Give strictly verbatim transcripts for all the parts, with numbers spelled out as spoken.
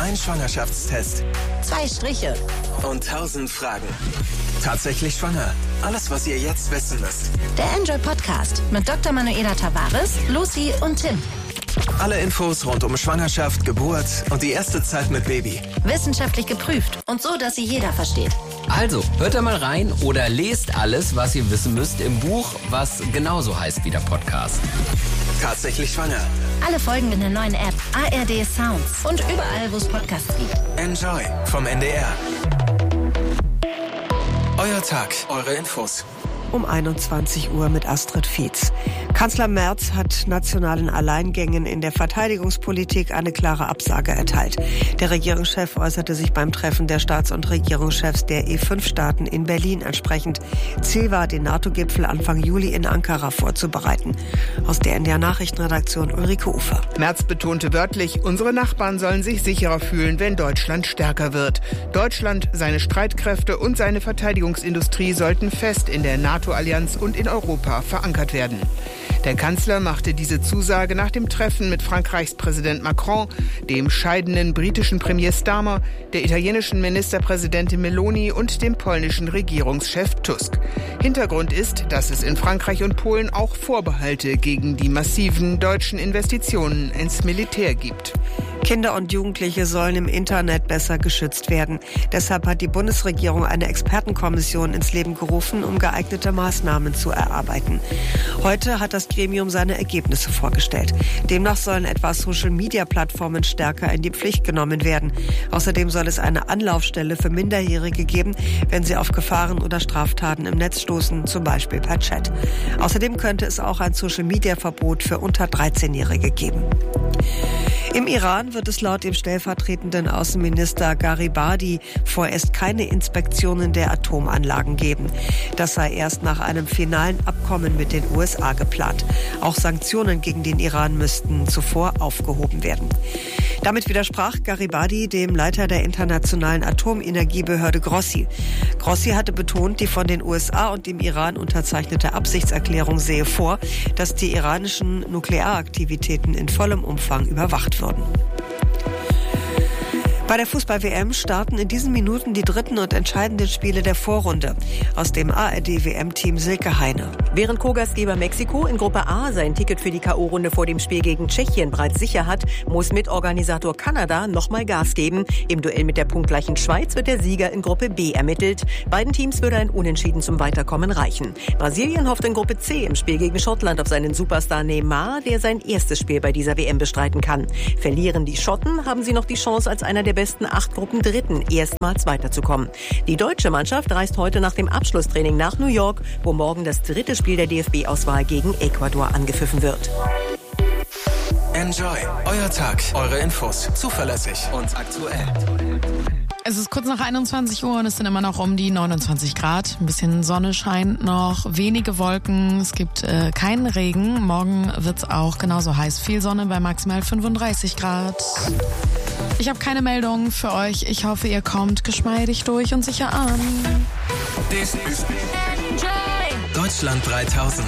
Ein Schwangerschaftstest. Zwei Striche. Und tausend Fragen. Tatsächlich schwanger. Alles, was ihr jetzt wissen müsst. Der Enjoy Podcast mit Doktor Manuela Tavares, Lucy und Tim. Alle Infos rund um Schwangerschaft, Geburt und die erste Zeit mit Baby. Wissenschaftlich geprüft und so, dass sie jeder versteht. Also, hört da mal rein oder lest alles, was ihr wissen müsst im Buch, was genauso heißt wie der Podcast. Tatsächlich schwanger. Alle Folgen in der neuen App A R D Sounds und überall, wo es Podcasts gibt. Enjoy vom N D R. Euer Tag, eure Infos. Um einundzwanzig Uhr mit Astrid Fietz. Kanzler Merz hat nationalen Alleingängen in der Verteidigungspolitik eine klare Absage erteilt. Der Regierungschef äußerte sich beim Treffen der Staats- und Regierungschefs der E fünf Staaten in Berlin entsprechend. Ziel war, den NATO-Gipfel Anfang Juli in Ankara vorzubereiten. Aus der N D R-Nachrichtenredaktion Ulrike Ufer. Merz betonte wörtlich, unsere Nachbarn sollen sich sicherer fühlen, wenn Deutschland stärker wird. Deutschland, seine Streitkräfte und seine Verteidigungsindustrie sollten fest in der NATO-Allianz und in Europa verankert werden. Der Kanzler machte diese Zusage nach dem Treffen mit Frankreichs Präsident Macron, dem scheidenden britischen Premier Starmer, der italienischen Ministerpräsidentin Meloni und dem polnischen Regierungschef Tusk. Hintergrund ist, dass es in Frankreich und Polen auch Vorbehalte gegen die massiven deutschen Investitionen ins Militär gibt. Kinder und Jugendliche sollen im Internet besser geschützt werden. Deshalb hat die Bundesregierung eine Expertenkommission ins Leben gerufen, um geeignete Maßnahmen zu erarbeiten. Heute hat das Gremium seine Ergebnisse vorgestellt. Demnach sollen etwa Social-Media-Plattformen stärker in die Pflicht genommen werden. Außerdem soll es eine Anlaufstelle für Minderjährige geben, wenn sie auf Gefahren oder Straftaten im Netz stoßen, zum Beispiel per Chat. Außerdem könnte es auch ein Social-Media-Verbot für unter dreizehnjährige geben. Im Iran wird es laut dem stellvertretenden Außenminister Gharibhadi vorerst keine Inspektionen der Atomanlagen geben. Das sei erst nach einem finalen Abkommen mit den U S A geplant. Auch Sanktionen gegen den Iran müssten zuvor aufgehoben werden. Damit widersprach Gharibhadi dem Leiter der Internationalen Atomenergiebehörde Grossi. Grossi hatte betont, die von den U S A und dem Iran unterzeichnete Absichtserklärung sehe vor, dass die iranischen Nuklearaktivitäten in vollem Umfang überwacht würden. Bei der Fußball-W M starten in diesen Minuten die dritten und entscheidenden Spiele der Vorrunde. Aus dem A R D-W M-Team Silke Heine. Während Co-Gastgeber Mexiko in Gruppe A sein Ticket für die K O-Runde vor dem Spiel gegen Tschechien bereits sicher hat, muss Mitorganisator Kanada nochmal Gas geben. Im Duell mit der punktgleichen Schweiz wird der Sieger in Gruppe B ermittelt. Beiden Teams würde ein Unentschieden zum Weiterkommen reichen. Brasilien hofft in Gruppe C im Spiel gegen Schottland auf seinen Superstar Neymar, der sein erstes Spiel bei dieser W M bestreiten kann. Verlieren die Schotten, haben sie noch die Chance, als einer der besten acht Gruppen Dritten erstmals weiterzukommen. Die deutsche Mannschaft reist heute nach dem Abschlusstraining nach New York, wo morgen das dritte Spiel der D F B-Auswahl gegen Ecuador angepfiffen wird. Enjoy. Euer Tag, eure Infos. Zuverlässig und aktuell. Es ist kurz nach einundzwanzig Uhr und es sind immer noch um die neunundzwanzig Grad. Ein bisschen Sonne scheint noch, wenige Wolken, es gibt äh, keinen Regen. Morgen wird's auch genauso heiß. Viel Sonne bei maximal fünfunddreißig Grad. Ich habe keine Meldung für euch. Ich hoffe, ihr kommt geschmeidig durch und sicher an. This is Enjoy. Deutschland dreitausend.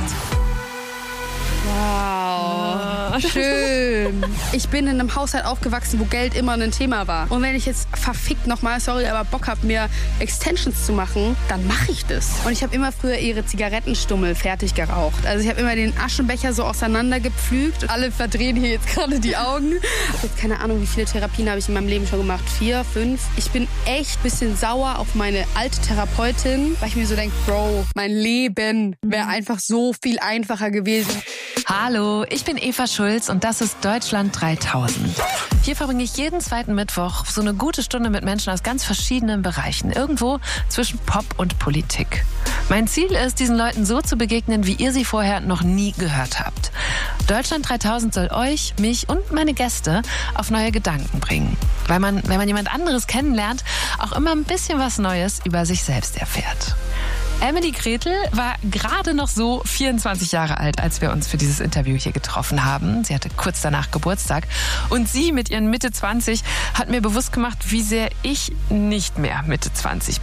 Wow, schön. Ich bin in einem Haushalt aufgewachsen, wo Geld immer ein Thema war. Und wenn ich jetzt verfickt nochmal, sorry, aber Bock habe, mir Extensions zu machen, dann mache ich das. Und ich habe immer früher ihre Zigarettenstummel fertig geraucht. Also ich habe immer den Aschenbecher so auseinandergepflügt. Alle verdrehen hier jetzt gerade die Augen. Ich habe jetzt keine Ahnung, wie viele Therapien habe ich in meinem Leben schon gemacht. Vier, fünf. Ich bin echt ein bisschen sauer auf meine alte Therapeutin, weil ich mir so denke, Bro, mein Leben wäre einfach so viel einfacher gewesen. Hallo, ich bin Eva Schulz und das ist Deutschland dreitausend. Hier verbringe ich jeden zweiten Mittwoch so eine gute Stunde mit Menschen aus ganz verschiedenen Bereichen, irgendwo zwischen Pop und Politik. Mein Ziel ist, diesen Leuten so zu begegnen, wie ihr sie vorher noch nie gehört habt. Deutschland dreitausend soll euch, mich und meine Gäste auf neue Gedanken bringen. Weil man, wenn man jemand anderes kennenlernt, auch immer ein bisschen was Neues über sich selbst erfährt. Emily Gretel war gerade noch so vierundzwanzig Jahre alt, als wir uns für dieses Interview hier getroffen haben. Sie hatte kurz danach Geburtstag. Und sie mit ihren Mitte zwanzig hat mir bewusst gemacht, wie sehr ich nicht mehr Mitte zwanzig bin.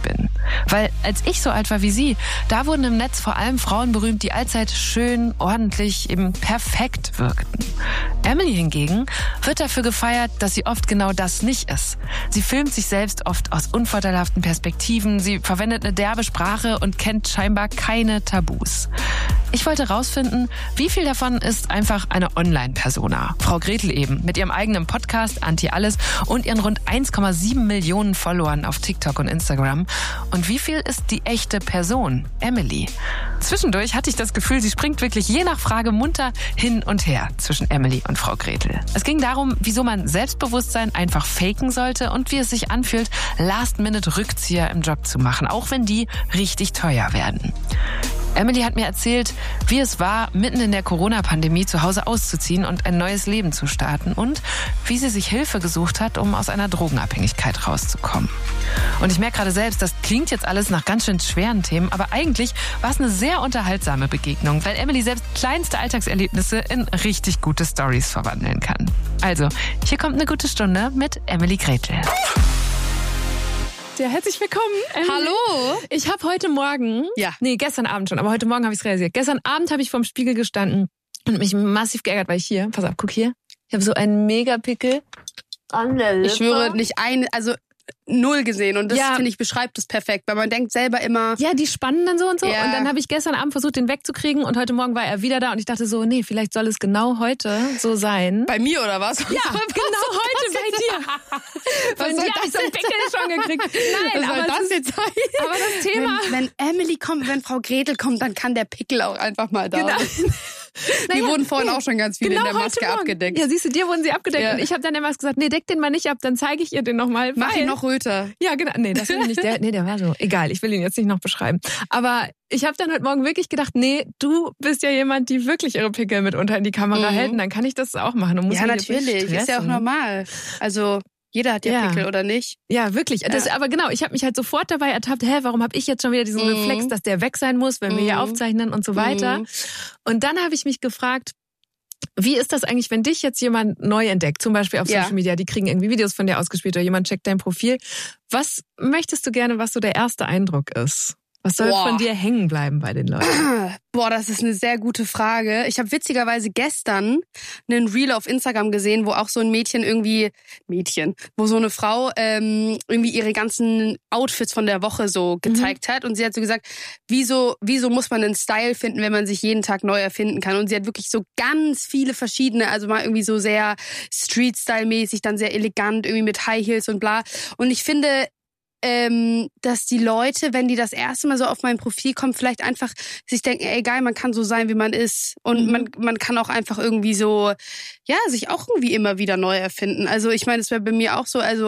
Weil als ich so alt war wie sie, da wurden im Netz vor allem Frauen berühmt, die allzeit schön, ordentlich, eben perfekt wirkten. Emily hingegen wird dafür gefeiert, dass sie oft genau das nicht ist. Sie filmt sich selbst oft aus unvorteilhaften Perspektiven, sie verwendet eine derbe Sprache und kennt scheinbar keine Tabus. Ich wollte rausfinden, wie viel davon ist einfach eine Online-Persona. Frau Gretel eben, mit ihrem eigenen Podcast Anti-Alles und ihren rund eins Komma sieben Millionen Followern auf TikTok und Instagram. Und wie viel ist die echte Person, Emily? Zwischendurch hatte ich das Gefühl, sie springt wirklich je nach Frage munter hin und her zwischen Emily und Frau Gretel. Es ging darum, wieso man Selbstbewusstsein einfach faken sollte und wie es sich anfühlt, Last-Minute-Rückzieher im Job zu machen, auch wenn die richtig teuer werden. Emily hat mir erzählt, wie es war, mitten in der Corona-Pandemie zu Hause auszuziehen und ein neues Leben zu starten und wie sie sich Hilfe gesucht hat, um aus einer Drogenabhängigkeit rauszukommen. Und ich merke gerade selbst, das klingt jetzt alles nach ganz schön schweren Themen, aber eigentlich war es eine sehr unterhaltsame Begegnung, weil Emily selbst kleinste Alltagserlebnisse in richtig gute Storys verwandeln kann. Also, hier kommt eine gute Stunde mit Emily Gretel. Ja, herzlich willkommen, Emily. Hallo. Ich habe heute Morgen, ja. nee, gestern Abend schon, aber heute Morgen habe ich es realisiert. Gestern Abend habe ich vorm Spiegel gestanden und mich massiv geärgert, weil ich hier, pass auf, guck hier, ich habe so einen Megapickel an der Lippe. Ich schwöre, nicht ein, also null gesehen und das, ja. finde ich, beschreibt es perfekt, weil man denkt selber immer... Ja, die spannen dann so und so ja. und dann habe ich gestern Abend versucht, den wegzukriegen und heute Morgen war er wieder da und ich dachte so, nee, vielleicht soll es genau heute so sein. Bei mir oder was? Ja, genau heute bei dir. Bei dir habe ich so einen Pickel schon gekriegt. Nein, was soll aber das das jetzt sein? Aber das Thema... Wenn, wenn Emily kommt, wenn Frau Gretel kommt, dann kann der Pickel auch einfach mal da Genau. Mir naja, wurden vorhin auch schon ganz viele genau in der Maske abgedeckt. Ja, siehst du, dir wurden sie abgedeckt ja. und ich habe dann der Maske gesagt, nee, deck den mal nicht ab, dann zeige ich ihr den nochmal. Mach ihn noch röter. Ja, genau. Nee, das will ich nicht. Der, nee, der war so. Egal, ich will ihn jetzt nicht noch beschreiben. Aber ich habe dann heute Morgen wirklich gedacht, nee, du bist ja jemand, die wirklich ihre Pickel mitunter in die Kamera mhm. hält und dann kann ich das auch machen. Und muss ja, natürlich. Ist ja auch normal. Also... Jeder hat ja, ja Pickel, oder nicht? Ja, wirklich. Ja. Das, aber genau, ich habe mich halt sofort dabei ertappt, hä, warum habe ich jetzt schon wieder diesen mm. Reflex, dass der weg sein muss, wenn mm. wir hier aufzeichnen und so weiter. Mm. Und dann habe ich mich gefragt, wie ist das eigentlich, wenn dich jetzt jemand neu entdeckt, zum Beispiel auf ja. Social Media, die kriegen irgendwie Videos von dir ausgespielt oder jemand checkt dein Profil. Was möchtest du gerne, was so der erste Eindruck ist? Was soll Boah. von dir hängen bleiben bei den Leuten? Boah, das ist eine sehr gute Frage. Ich habe witzigerweise gestern einen Reel auf Instagram gesehen, wo auch so ein Mädchen irgendwie, Mädchen, wo so eine Frau ähm, irgendwie ihre ganzen Outfits von der Woche so gezeigt mhm. hat. Und sie hat so gesagt, wieso, wieso muss man einen Style finden, wenn man sich jeden Tag neu erfinden kann? Und sie hat wirklich so ganz viele verschiedene, also mal irgendwie so sehr Street-Style-mäßig, dann sehr elegant, irgendwie mit High Heels und bla. Und ich finde, Ähm, dass die Leute, wenn die das erste Mal so auf mein Profil kommen, vielleicht einfach sich denken, ey, geil, man kann so sein, wie man ist. Und mhm. man man kann auch einfach irgendwie so, ja, sich auch irgendwie immer wieder neu erfinden. Also ich meine, es wäre bei mir auch so, also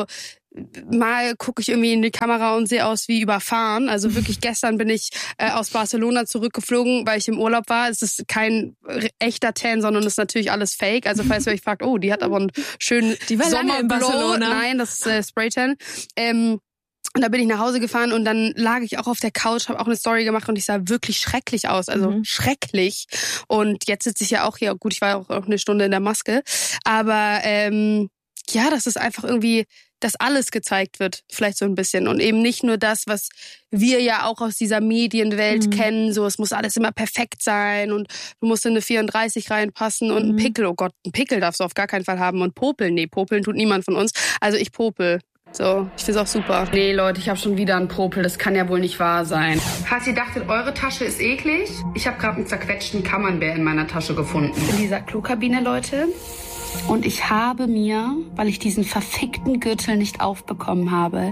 mal gucke ich irgendwie in die Kamera und sehe aus wie überfahren. Also wirklich gestern bin ich äh, aus Barcelona zurückgeflogen, weil ich im Urlaub war. Es ist kein echter Tan, sondern es ist natürlich alles Fake. Also falls ihr euch fragt, oh, die hat aber einen schönen die war lange in Sommerglow. Barcelona. Nein, das ist äh, Spraytan. Ähm, Und da bin ich nach Hause gefahren und dann lag ich auch auf der Couch, habe auch eine Story gemacht und ich sah wirklich schrecklich aus, also mhm. schrecklich. Und jetzt sitze ich ja auch hier, gut, ich war auch eine Stunde in der Maske, aber ähm, ja, das ist einfach irgendwie, dass alles gezeigt wird, vielleicht so ein bisschen und eben nicht nur das, was wir ja auch aus dieser Medienwelt mhm. kennen, so es muss alles immer perfekt sein und du musst in eine vierunddreißig reinpassen und mhm. ein Pickel, oh Gott, ein Pickel darfst du auf gar keinen Fall haben und popeln, nee, popeln tut niemand von uns, also ich popel. So, ich find's auch super. Nee, Leute, ich habe schon wieder einen Popel. Das kann ja wohl nicht wahr sein. Falls ihr dachtet, eure Tasche ist eklig, ich habe gerade einen zerquetschten Kammernbär in meiner Tasche gefunden. In dieser Klokabine, Leute. Und ich habe mir, weil ich diesen verfickten Gürtel nicht aufbekommen habe,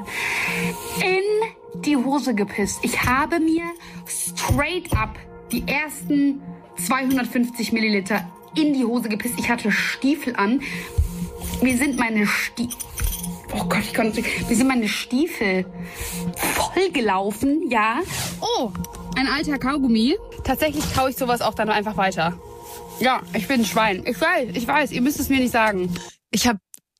in die Hose gepisst. Ich habe mir straight up die ersten zweihundertfünfzig Milliliter in die Hose gepisst. Ich hatte Stiefel an. Mir sind meine Stiefel... Oh Gott, ich kann nicht. Mir sind meine Stiefel vollgelaufen, ja. Oh, ein alter Kaugummi. Tatsächlich kaue ich sowas auch dann einfach weiter. Ja, ich bin ein Schwein. Ich weiß, ich weiß, ihr müsst es mir nicht sagen. Ich habe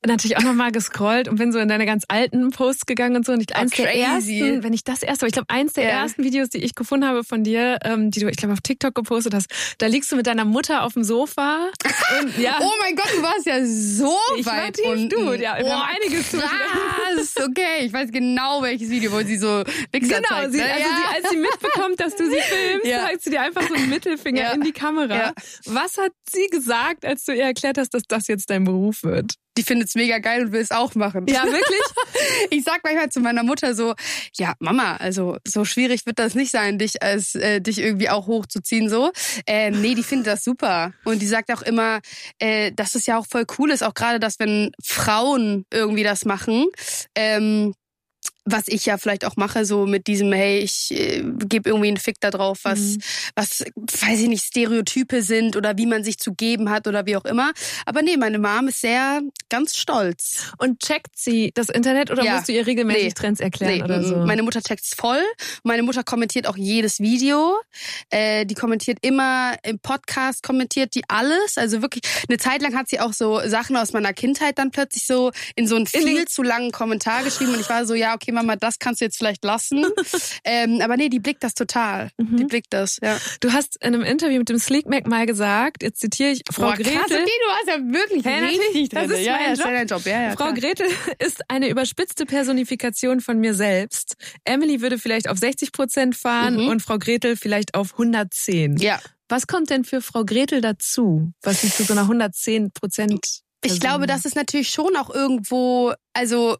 natürlich auch nochmal gescrollt und bin so in deine ganz alten Posts gegangen und so. Und ich, eins oh, der ersten, wenn ich das erste, aber ich glaube, eins der ja. ersten Videos, die ich gefunden habe von dir, ähm, die du, ich glaube, auf TikTok gepostet hast, da liegst du mit deiner Mutter auf dem Sofa. Und, ja. Oh mein Gott, du warst ja so ich weit war unten. Dude, ja, wir oh, haben einiges zu krass, okay. Ich weiß genau, welches Video, wo sie so Wichser genau, zeigt. Sie, Ne? also ja. sie, als sie mitbekommt, dass du sie filmst, ja. zeigt sie dir einfach so einen Mittelfinger ja. in die Kamera. Ja. Was hat sie gesagt, als du ihr erklärt hast, dass das jetzt dein Beruf wird? Die findet's mega geil und will es auch machen. Ja, wirklich? Ich sag manchmal zu meiner Mutter so, ja, Mama, also so schwierig wird das nicht sein, dich als äh, dich irgendwie auch hochzuziehen so. Äh, nee, die findet das super. Und die sagt auch immer, äh, dass es ja auch voll cool ist, auch gerade, dass wenn Frauen irgendwie das machen, ähm, was ich ja vielleicht auch mache, so mit diesem, hey, ich äh, gebe irgendwie einen Fick da drauf, was, mhm. was, weiß ich nicht, Stereotype sind oder wie man sich zu geben hat oder wie auch immer. Aber nee, meine Mom ist sehr ganz stolz. Und checkt sie das Internet oder ja. musst du ihr regelmäßig nee. Trends erklären nee. oder so? Meine Mutter checkt's voll. Meine Mutter kommentiert auch jedes Video. Äh, die kommentiert immer im Podcast, kommentiert die alles. Also wirklich, eine Zeit lang hat sie auch so Sachen aus meiner Kindheit dann plötzlich so in so einen viel zu langen Kommentar geschrieben und ich war so, ja, okay, Mama, das kannst du jetzt vielleicht lassen. ähm, aber nee, die blickt das total. Mhm. Die blickt das, ja. Du hast in einem Interview mit dem Sleek Mac mal gesagt, jetzt zitiere ich, Frau Boah, Gretel. Krass, okay, du hast ja wirklich hey, richtig das drin. ist ja, mein ja, Job. Das ist dein Job. Ja, ja, Frau klar. Gretel ist eine überspitzte Personifikation von mir selbst. Emily würde vielleicht auf sechzig Prozent fahren mhm. und Frau Gretel vielleicht auf hundertzehn. Ja. Was kommt denn für Frau Gretel dazu, was sie zu so einer hundertzehn Prozent Ich glaube, das ist natürlich schon auch irgendwo, also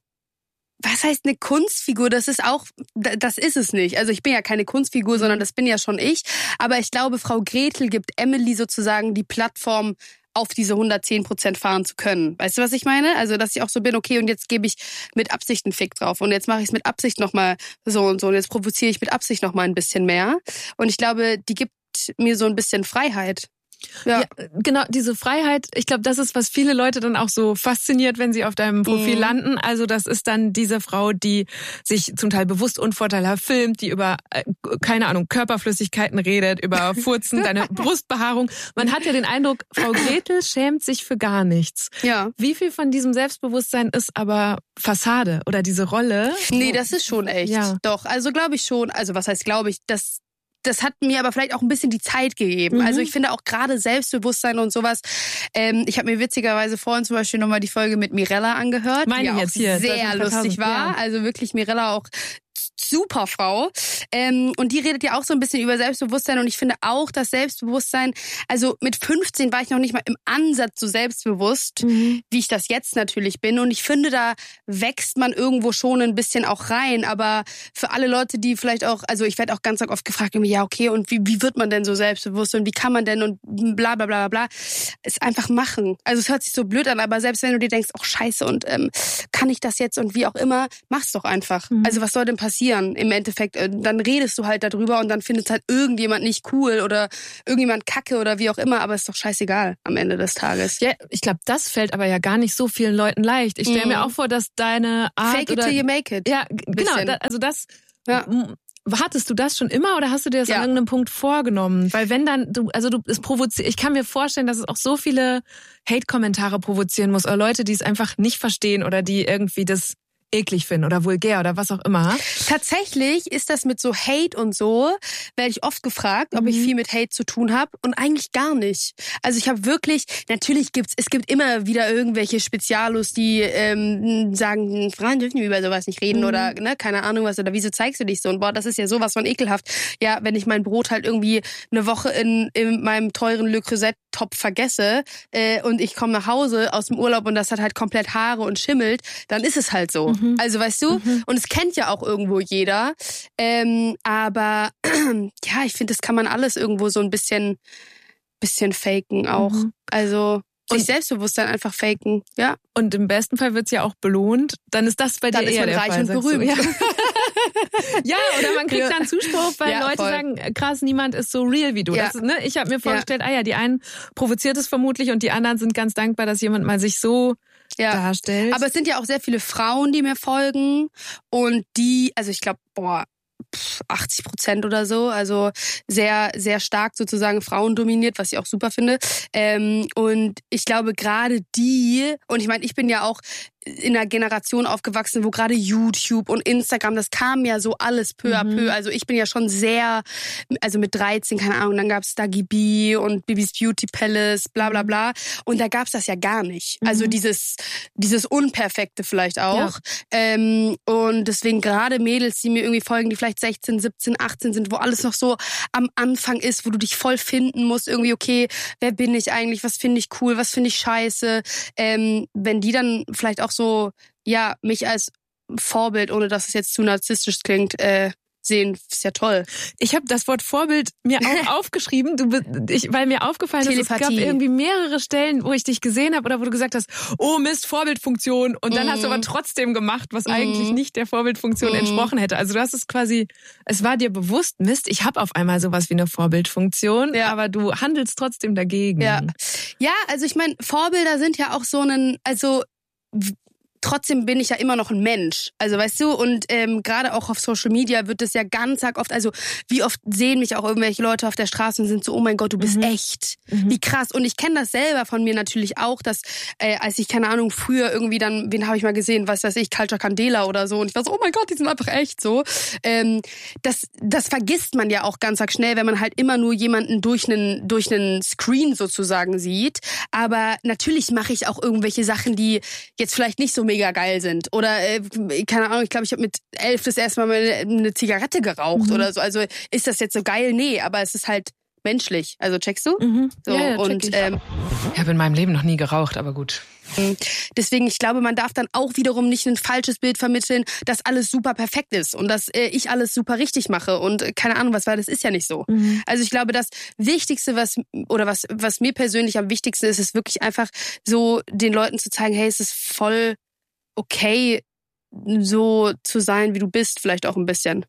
was heißt eine Kunstfigur? Das ist auch, das ist es nicht. Also ich bin ja keine Kunstfigur, sondern das bin ja schon ich. Aber ich glaube, Frau Gretel gibt Emily sozusagen die Plattform, auf diese hundertzehn Prozent fahren zu können. Weißt du, was ich meine? Also, dass ich auch so bin, okay, und jetzt gebe ich mit Absicht einen Fick drauf und jetzt mache ich es mit Absicht nochmal so und so und jetzt provoziere ich mit Absicht nochmal ein bisschen mehr. Und ich glaube, die gibt mir so ein bisschen Freiheit. Ja. ja, genau, diese Freiheit, ich glaube, das ist, was viele Leute dann auch so fasziniert, wenn sie auf deinem Profil mhm. landen. Also das ist dann diese Frau, die sich zum Teil bewusst unvorteilhaft filmt, die über, äh, keine Ahnung, Körperflüssigkeiten redet, über Furzen, deine Brustbehaarung. Man hat ja den Eindruck, Frau Gretel schämt sich für gar nichts. Ja. Wie viel von diesem Selbstbewusstsein ist aber Fassade oder diese Rolle? Nee, das ist schon echt. Ja. Doch, also glaube ich schon, also was heißt glaube ich, das Das hat mir aber vielleicht auch ein bisschen die Zeit gegeben. Mhm. Also ich finde auch gerade Selbstbewusstsein und sowas. Ähm, ich habe mir witzigerweise vorhin zum Beispiel nochmal die Folge mit Mirella angehört, Meine die ja auch jetzt hier, sehr lustig war. Ja. Also wirklich Mirella auch super Frau. Ähm, und die redet ja auch so ein bisschen über Selbstbewusstsein und ich finde auch, dass Selbstbewusstsein, also mit fünfzehn war ich noch nicht mal im Ansatz so selbstbewusst, mhm. wie ich das jetzt natürlich bin. Und ich finde, da wächst man irgendwo schon ein bisschen auch rein. Aber für alle Leute, die vielleicht auch, also ich werde auch ganz oft gefragt, ja okay, und wie, wie wird man denn so selbstbewusst und wie kann man denn und bla bla bla bla. Es einfach machen. Also es hört sich so blöd an, aber selbst wenn du dir denkst, ach scheiße und ähm, kann ich das jetzt und wie auch immer, mach's doch einfach. Mhm. Also was soll denn passieren im Endeffekt? Dann redest du halt darüber und dann findet halt irgendjemand nicht cool oder irgendjemand kacke oder wie auch immer, aber ist doch scheißegal am Ende des Tages. Ja, ich glaube, das fällt aber ja gar nicht so vielen Leuten leicht. Ich stelle mhm. mir auch vor, dass deine Art Fake it oder, till you make it. Ja, genau, da, also das ja. Hattest du das schon immer oder hast du dir das ja. an irgendeinem Punkt vorgenommen? Weil wenn dann, du, also du, es provoziert, ich kann mir vorstellen, dass es auch so viele Hate-Kommentare provozieren muss oder Leute, die es einfach nicht verstehen oder die irgendwie das eklig finden oder vulgär oder was auch immer. Tatsächlich ist das mit so Hate und so, werde ich oft gefragt, ob mhm. ich viel mit Hate zu tun habe und eigentlich gar nicht. Also ich habe wirklich, natürlich gibt's, es gibt immer wieder irgendwelche Spezialos, die ähm, sagen, Frauen dürfen über sowas nicht reden mhm. oder ne, keine Ahnung was oder wieso zeigst du dich so und boah, das ist ja sowas von ekelhaft. Ja, wenn ich mein Brot halt irgendwie eine Woche in, in meinem teuren Le Creuset-Topf vergesse äh, und ich komme nach Hause aus dem Urlaub und das hat halt komplett Haare und schimmelt, dann ist es halt so. Mhm. Also weißt du, mhm. und es kennt ja auch irgendwo jeder, ähm, aber ja, ich finde, das kann man alles irgendwo so ein bisschen, bisschen faken auch. Mhm. Also sich und Selbstbewusstsein einfach faken, ja. Und im besten Fall wird's ja auch belohnt. Dann ist das bei dann dir eher der Fall. Dann ist man reich und berühmt. Ja, oder man kriegt ja. dann Zuspruch, weil ja, Leute voll. sagen, krass, niemand ist so real wie du. Ja. Das ist, ne? Ich habe mir vorgestellt, ja. ah ja, die einen provoziert es vermutlich und die anderen sind ganz dankbar, dass jemand mal sich so ja. darstellt. Aber es sind ja auch sehr viele Frauen, die mir folgen und die, also ich glaube, boah, achtzig Prozent oder so, also sehr, sehr stark sozusagen frauendominiert, was ich auch super finde. Ähm, und ich glaube gerade die, und ich meine, ich bin ja auch in einer Generation aufgewachsen, wo gerade YouTube und Instagram, das kam ja so alles peu à peu. Also ich bin ja schon sehr, also mit dreizehn, keine Ahnung, dann gab's Dagi B und Bibis Beauty Palace, bla bla bla. Und da gab's das ja gar nicht. Mhm. Also dieses dieses Unperfekte vielleicht auch. Ja. Ähm, und deswegen gerade Mädels, die mir irgendwie folgen, die vielleicht sechzehn, siebzehn, achtzehn sind, wo alles noch so am Anfang ist, wo du dich voll finden musst, irgendwie, okay, wer bin ich eigentlich, was finde ich cool, was finde ich scheiße. Ähm, wenn die dann vielleicht auch so, ja, mich als Vorbild, ohne dass es jetzt zu narzisstisch klingt, äh, sehen, ist ja toll. Ich habe das Wort Vorbild mir auch aufgeschrieben, du, ich, weil mir aufgefallen ist, es gab irgendwie mehrere Stellen, wo ich dich gesehen habe oder wo du gesagt hast, oh Mist, Vorbildfunktion. Und dann mm. hast du aber trotzdem gemacht, was mm. eigentlich nicht der Vorbildfunktion mm. entsprochen hätte. Also du hast es quasi, es war dir bewusst, Mist, ich habe auf einmal sowas wie eine Vorbildfunktion, ja. aber du handelst trotzdem dagegen. Ja, ja, also ich meine, Vorbilder sind ja auch so ein, also trotzdem bin ich ja immer noch ein Mensch. Also weißt du, und ähm, gerade auch auf Social Media wird das ja ganz arg oft, also wie oft sehen mich auch irgendwelche Leute auf der Straße und sind so, oh mein Gott, du bist mhm. echt. Mhm. Wie krass. Und ich kenne das selber von mir natürlich auch, dass äh, als ich, keine Ahnung, früher irgendwie dann, wen habe ich mal gesehen, was weiß ich, Culture Candela oder so, und ich war so, oh mein Gott, die sind einfach echt so. Ähm, das, das vergisst man ja auch ganz arg schnell, wenn man halt immer nur jemanden durch einen, durch einen Screen sozusagen sieht. Aber natürlich mache ich auch irgendwelche Sachen, die jetzt vielleicht nicht so mega geil sind. Oder, äh, keine Ahnung, ich glaube, ich habe mit elf das erste Mal eine, eine Zigarette geraucht mhm. oder so. Also ist das jetzt so geil? Nee, aber es ist halt menschlich. Also checkst du? Mhm. So, ja, ja, und, check ich. Ähm, ich habe in meinem Leben noch nie geraucht, aber gut. Deswegen, ich glaube, man darf dann auch wiederum nicht ein falsches Bild vermitteln, dass alles super perfekt ist und dass äh, ich alles super richtig mache und äh, keine Ahnung was, weil das ist ja nicht so. Mhm. Also ich glaube, das Wichtigste, was oder was was mir persönlich am wichtigsten ist, ist wirklich einfach so den Leuten zu zeigen, hey, es ist voll okay, so zu sein, wie du bist, vielleicht auch ein bisschen.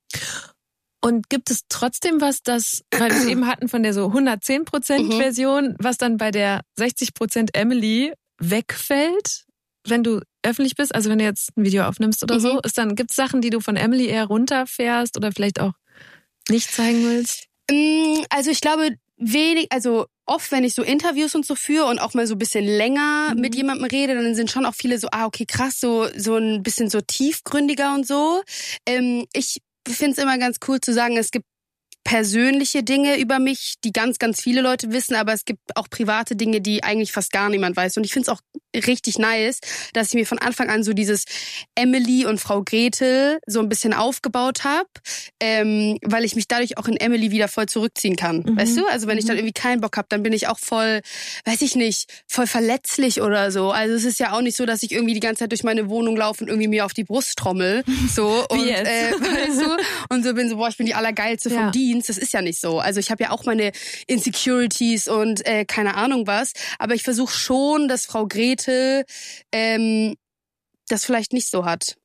Und gibt es trotzdem was, das, weil wir es eben hatten von der so hundertzehn Prozent mhm. Version, was dann bei der sechzig Prozent Emily wegfällt, wenn du öffentlich bist? Also wenn du jetzt ein Video aufnimmst oder mhm. so, ist dann, gibt es Sachen, die du von Emily eher runterfährst oder vielleicht auch nicht zeigen willst? Also ich glaube, wenig, also oft, wenn ich so Interviews und so führe und auch mal so ein bisschen länger mhm. mit jemandem rede, dann sind schon auch viele so, ah, okay, krass, so so ein bisschen so tiefgründiger und so. Ähm, ich finde es immer ganz cool zu sagen, es gibt persönliche Dinge über mich, die ganz, ganz viele Leute wissen, aber es gibt auch private Dinge, die eigentlich fast gar niemand weiß. Und ich finde es auch richtig nice, dass ich mir von Anfang an so dieses Emily und Frau Gretel so ein bisschen aufgebaut habe, ähm, weil ich mich dadurch auch in Emily wieder voll zurückziehen kann. Mhm. Weißt du? Also wenn ich dann irgendwie keinen Bock habe, dann bin ich auch voll, weiß ich nicht, voll verletzlich oder so. Also es ist ja auch nicht so, dass ich irgendwie die ganze Zeit durch meine Wohnung laufe und irgendwie mir auf die Brust trommel. So, und, äh, weißt du? Und so bin so, boah, ich bin die Allergeilste vom ja. Dienst. Das ist ja nicht so. Also ich habe ja auch meine Insecurities und äh, keine Ahnung was. Aber ich versuche schon, dass Frau Gretel ähm, das vielleicht nicht so hat.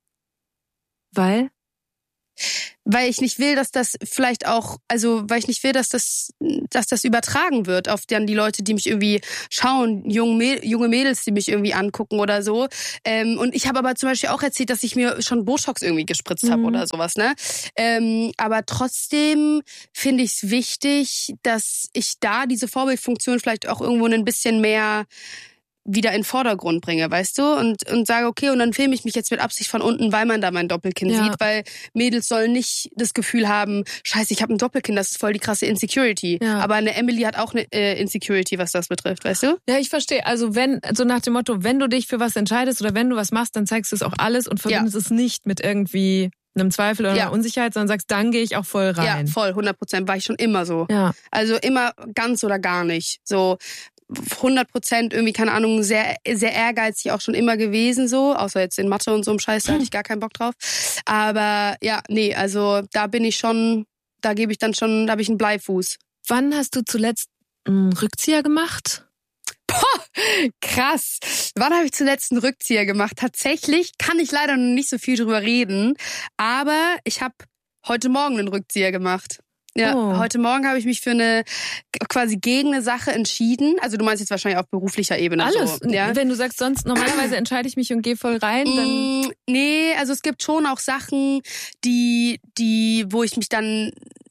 Weil? Weil ich nicht will, dass das vielleicht auch, also weil ich nicht will, dass das, dass das übertragen wird auf dann die Leute, die mich irgendwie schauen, junge, junge Mädels, die mich irgendwie angucken oder so. Ähm, und ich habe aber zum Beispiel auch erzählt, dass ich mir schon Botox irgendwie gespritzt mhm. habe oder sowas, ne? Ähm, aber trotzdem finde ich es wichtig, dass ich da diese Vorbildfunktion vielleicht auch irgendwo ein bisschen mehr wieder in den Vordergrund bringe, weißt du? Und und sage, okay, und dann filme ich mich jetzt mit Absicht von unten, weil man da mein Doppelkinn ja. sieht, weil Mädels sollen nicht das Gefühl haben, scheiße, ich habe ein Doppelkinn, das ist voll die krasse Insecurity. Ja. Aber eine Emily hat auch eine äh, Insecurity, was das betrifft, weißt du? Ja, ich verstehe. Also wenn, so nach dem Motto, wenn du dich für was entscheidest oder wenn du was machst, dann zeigst du es auch alles und verbindest ja. es nicht mit irgendwie einem Zweifel oder ja. einer Unsicherheit, sondern sagst, dann gehe ich auch voll rein. Ja, voll, hundert Prozent war ich schon immer so. Ja. Also immer ganz oder gar nicht. So hundert Prozent irgendwie, keine Ahnung, sehr sehr ehrgeizig auch schon immer gewesen so, außer jetzt in Mathe und so einem Scheiß, da hatte ich gar keinen Bock drauf. Aber ja, nee, also da bin ich schon, da gebe ich dann schon, da habe ich einen Bleifuß. Wann hast du zuletzt einen Rückzieher gemacht? Boah, krass. Wann habe ich zuletzt einen Rückzieher gemacht? Tatsächlich kann ich leider noch nicht so viel drüber reden, aber ich habe heute Morgen einen Rückzieher gemacht. Ja, Oh. heute Morgen habe ich mich für eine, quasi gegen eine Sache entschieden. Also du meinst jetzt wahrscheinlich auf beruflicher Ebene. Alles. So, ja? Wenn du sagst, sonst normalerweise entscheide ich mich und gehe voll rein, dann... Mm, nee, also es gibt schon auch Sachen, die, die, wo ich mich dann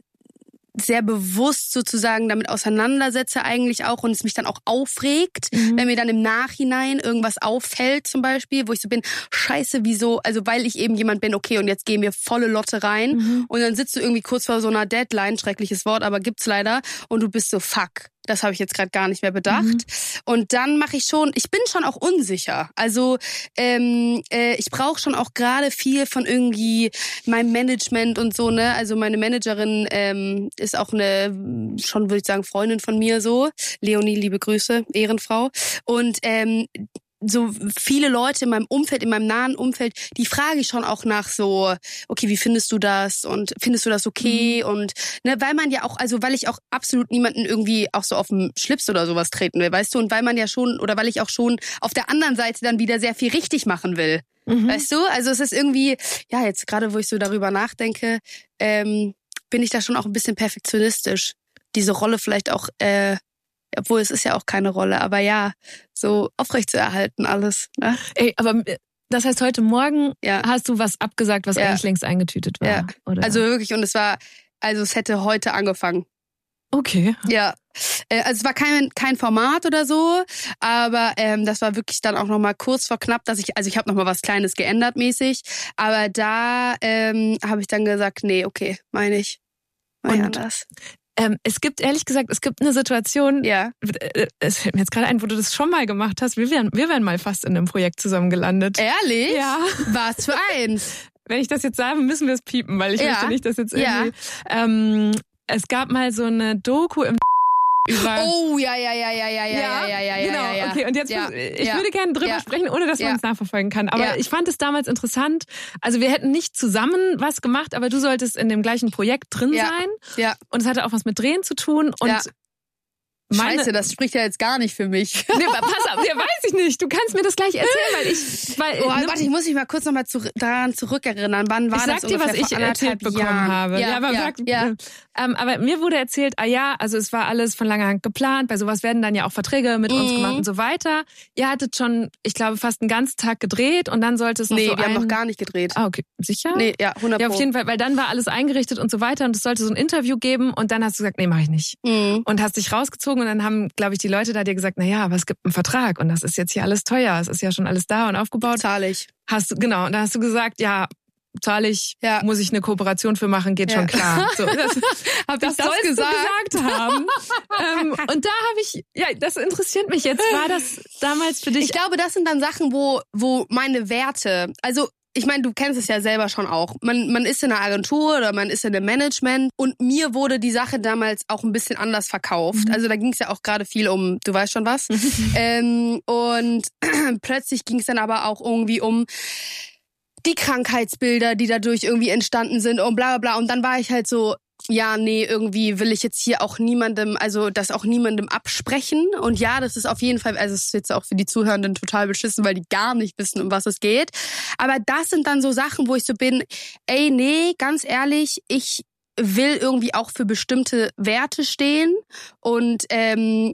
sehr bewusst sozusagen damit auseinandersetze eigentlich auch und es mich dann auch aufregt, Mhm. wenn mir dann im Nachhinein irgendwas auffällt zum Beispiel, wo ich so bin, scheiße, wieso, also weil ich eben jemand bin, okay, und jetzt gehen wir volle Lotte rein Mhm. und dann sitzt du irgendwie kurz vor so einer Deadline, schreckliches Wort, aber gibt's leider, und du bist so, fuck, das habe ich jetzt gerade gar nicht mehr bedacht. Mhm. Und dann mache ich schon, ich bin schon auch unsicher. Also ähm, äh, ich brauche schon auch gerade viel von irgendwie meinem Management und so, ne? Also meine Managerin ähm, ist auch eine, schon würde ich sagen, Freundin von mir so. Leonie, liebe Grüße, Ehrenfrau. Und ähm, so viele Leute in meinem Umfeld, in meinem nahen Umfeld, die frage ich schon auch nach so, okay, wie findest du das und findest du das okay? Mhm. Und ne, weil man ja auch, also weil ich auch absolut niemanden irgendwie auch so auf den Schlips oder sowas treten will, weißt du? Und weil man ja schon, oder weil ich auch schon auf der anderen Seite dann wieder sehr viel richtig machen will. Mhm. Weißt du? Also es ist irgendwie, ja, jetzt gerade wo ich so darüber nachdenke, ähm, bin ich da schon auch ein bisschen perfektionistisch. Diese Rolle vielleicht auch, äh, obwohl es ist ja auch keine Rolle, aber ja, so aufrecht zu erhalten alles. Ne? Ey, aber das heißt, heute Morgen ja. hast du was abgesagt, was ja. eigentlich längst eingetütet war? Ja. Oder? Also wirklich, und es war, also es hätte heute angefangen. Okay. Ja, also es war kein kein Format oder so, aber ähm, das war wirklich dann auch nochmal kurz vor knapp, dass ich, also ich habe nochmal was Kleines geändert mäßig, aber da ähm, habe ich dann gesagt, nee, okay, meine ich, meine anders. Ähm, es gibt, ehrlich gesagt, es gibt eine Situation, ja. Es fällt mir jetzt gerade ein, wo du das schon mal gemacht hast. Wir wären, wir wären mal fast in einem Projekt zusammen gelandet. Ehrlich? Ja. Was für eins? Wenn ich das jetzt sage, müssen wir es piepen, weil ich ja. möchte nicht, dass jetzt irgendwie... Ja. Ähm, es gab mal so eine Doku im über oh, ja, ja, ja, ja, ja, ja, ja, ja, ja, genau. ja, ja. Okay, und jetzt, ja. ich ja. würde gerne drüber ja. sprechen, ohne dass ja. man es nachverfolgen kann. Aber ja. ich fand es damals interessant. Also wir hätten nicht zusammen was gemacht, aber du solltest in dem gleichen Projekt drin ja. sein. Ja. Und es hatte auch was mit Drehen zu tun. Und ja. Meine, Scheiße, das spricht ja jetzt gar nicht für mich. Nee, pass auf, ja, weiß ich nicht. Du kannst mir das gleich erzählen, weil ich... Weil, oh, ne, warte, ich muss mich mal kurz noch mal zu, daran zurückerinnern. Wann war ich das sag dir, was ich erzählt bekommen Jahren? habe. Ja, ja, aber, ja, sag, ja. Ähm, aber mir wurde erzählt, ah ja, also es war alles von langer Hand geplant. Bei sowas werden dann ja auch Verträge mit mhm. uns gemacht und so weiter. Ihr hattet schon, ich glaube, fast einen ganzen Tag gedreht und dann sollte es noch nee, so Nee, wir ein... haben noch gar nicht gedreht. Ah, okay. Sicher? Nee, ja, hundert Prozent. Ja, auf jeden Fall, weil dann war alles eingerichtet und so weiter und es sollte so ein Interview geben und dann hast du gesagt, nee, mach ich nicht. Mhm. Und hast dich rausgezogen und dann haben, glaube ich, die Leute da dir gesagt, na ja, aber es gibt einen Vertrag und das ist jetzt hier alles teuer. Es ist ja schon alles da und aufgebaut. Zahle ich. Hast du, genau. Und dann hast du gesagt, ja, zahle ich, ja. muss ich eine Kooperation für machen, geht ja. schon klar. So, das hab das ich das sollst gesagt? du gesagt haben. ähm, und da habe ich, ja, das interessiert mich jetzt. War das damals für dich? Ich glaube, das sind dann Sachen, wo, wo meine Werte, also ich meine, du kennst es ja selber schon auch. Man, man ist in einer Agentur oder man ist in einem Management und mir wurde die Sache damals auch ein bisschen anders verkauft. Mhm. Also da ging es ja auch gerade viel um, du weißt schon was. ähm, und plötzlich ging es dann aber auch irgendwie um die Krankheitsbilder, die dadurch irgendwie entstanden sind und bla bla bla. Und dann war ich halt so, ja, nee, irgendwie will ich jetzt hier auch niemandem, also das auch niemandem absprechen. Und ja, das ist auf jeden Fall, also es ist jetzt auch für die Zuhörenden total beschissen, weil die gar nicht wissen, um was es geht. Aber das sind dann so Sachen, wo ich so bin, ey, nee, ganz ehrlich, ich will irgendwie auch für bestimmte Werte stehen. Und ähm,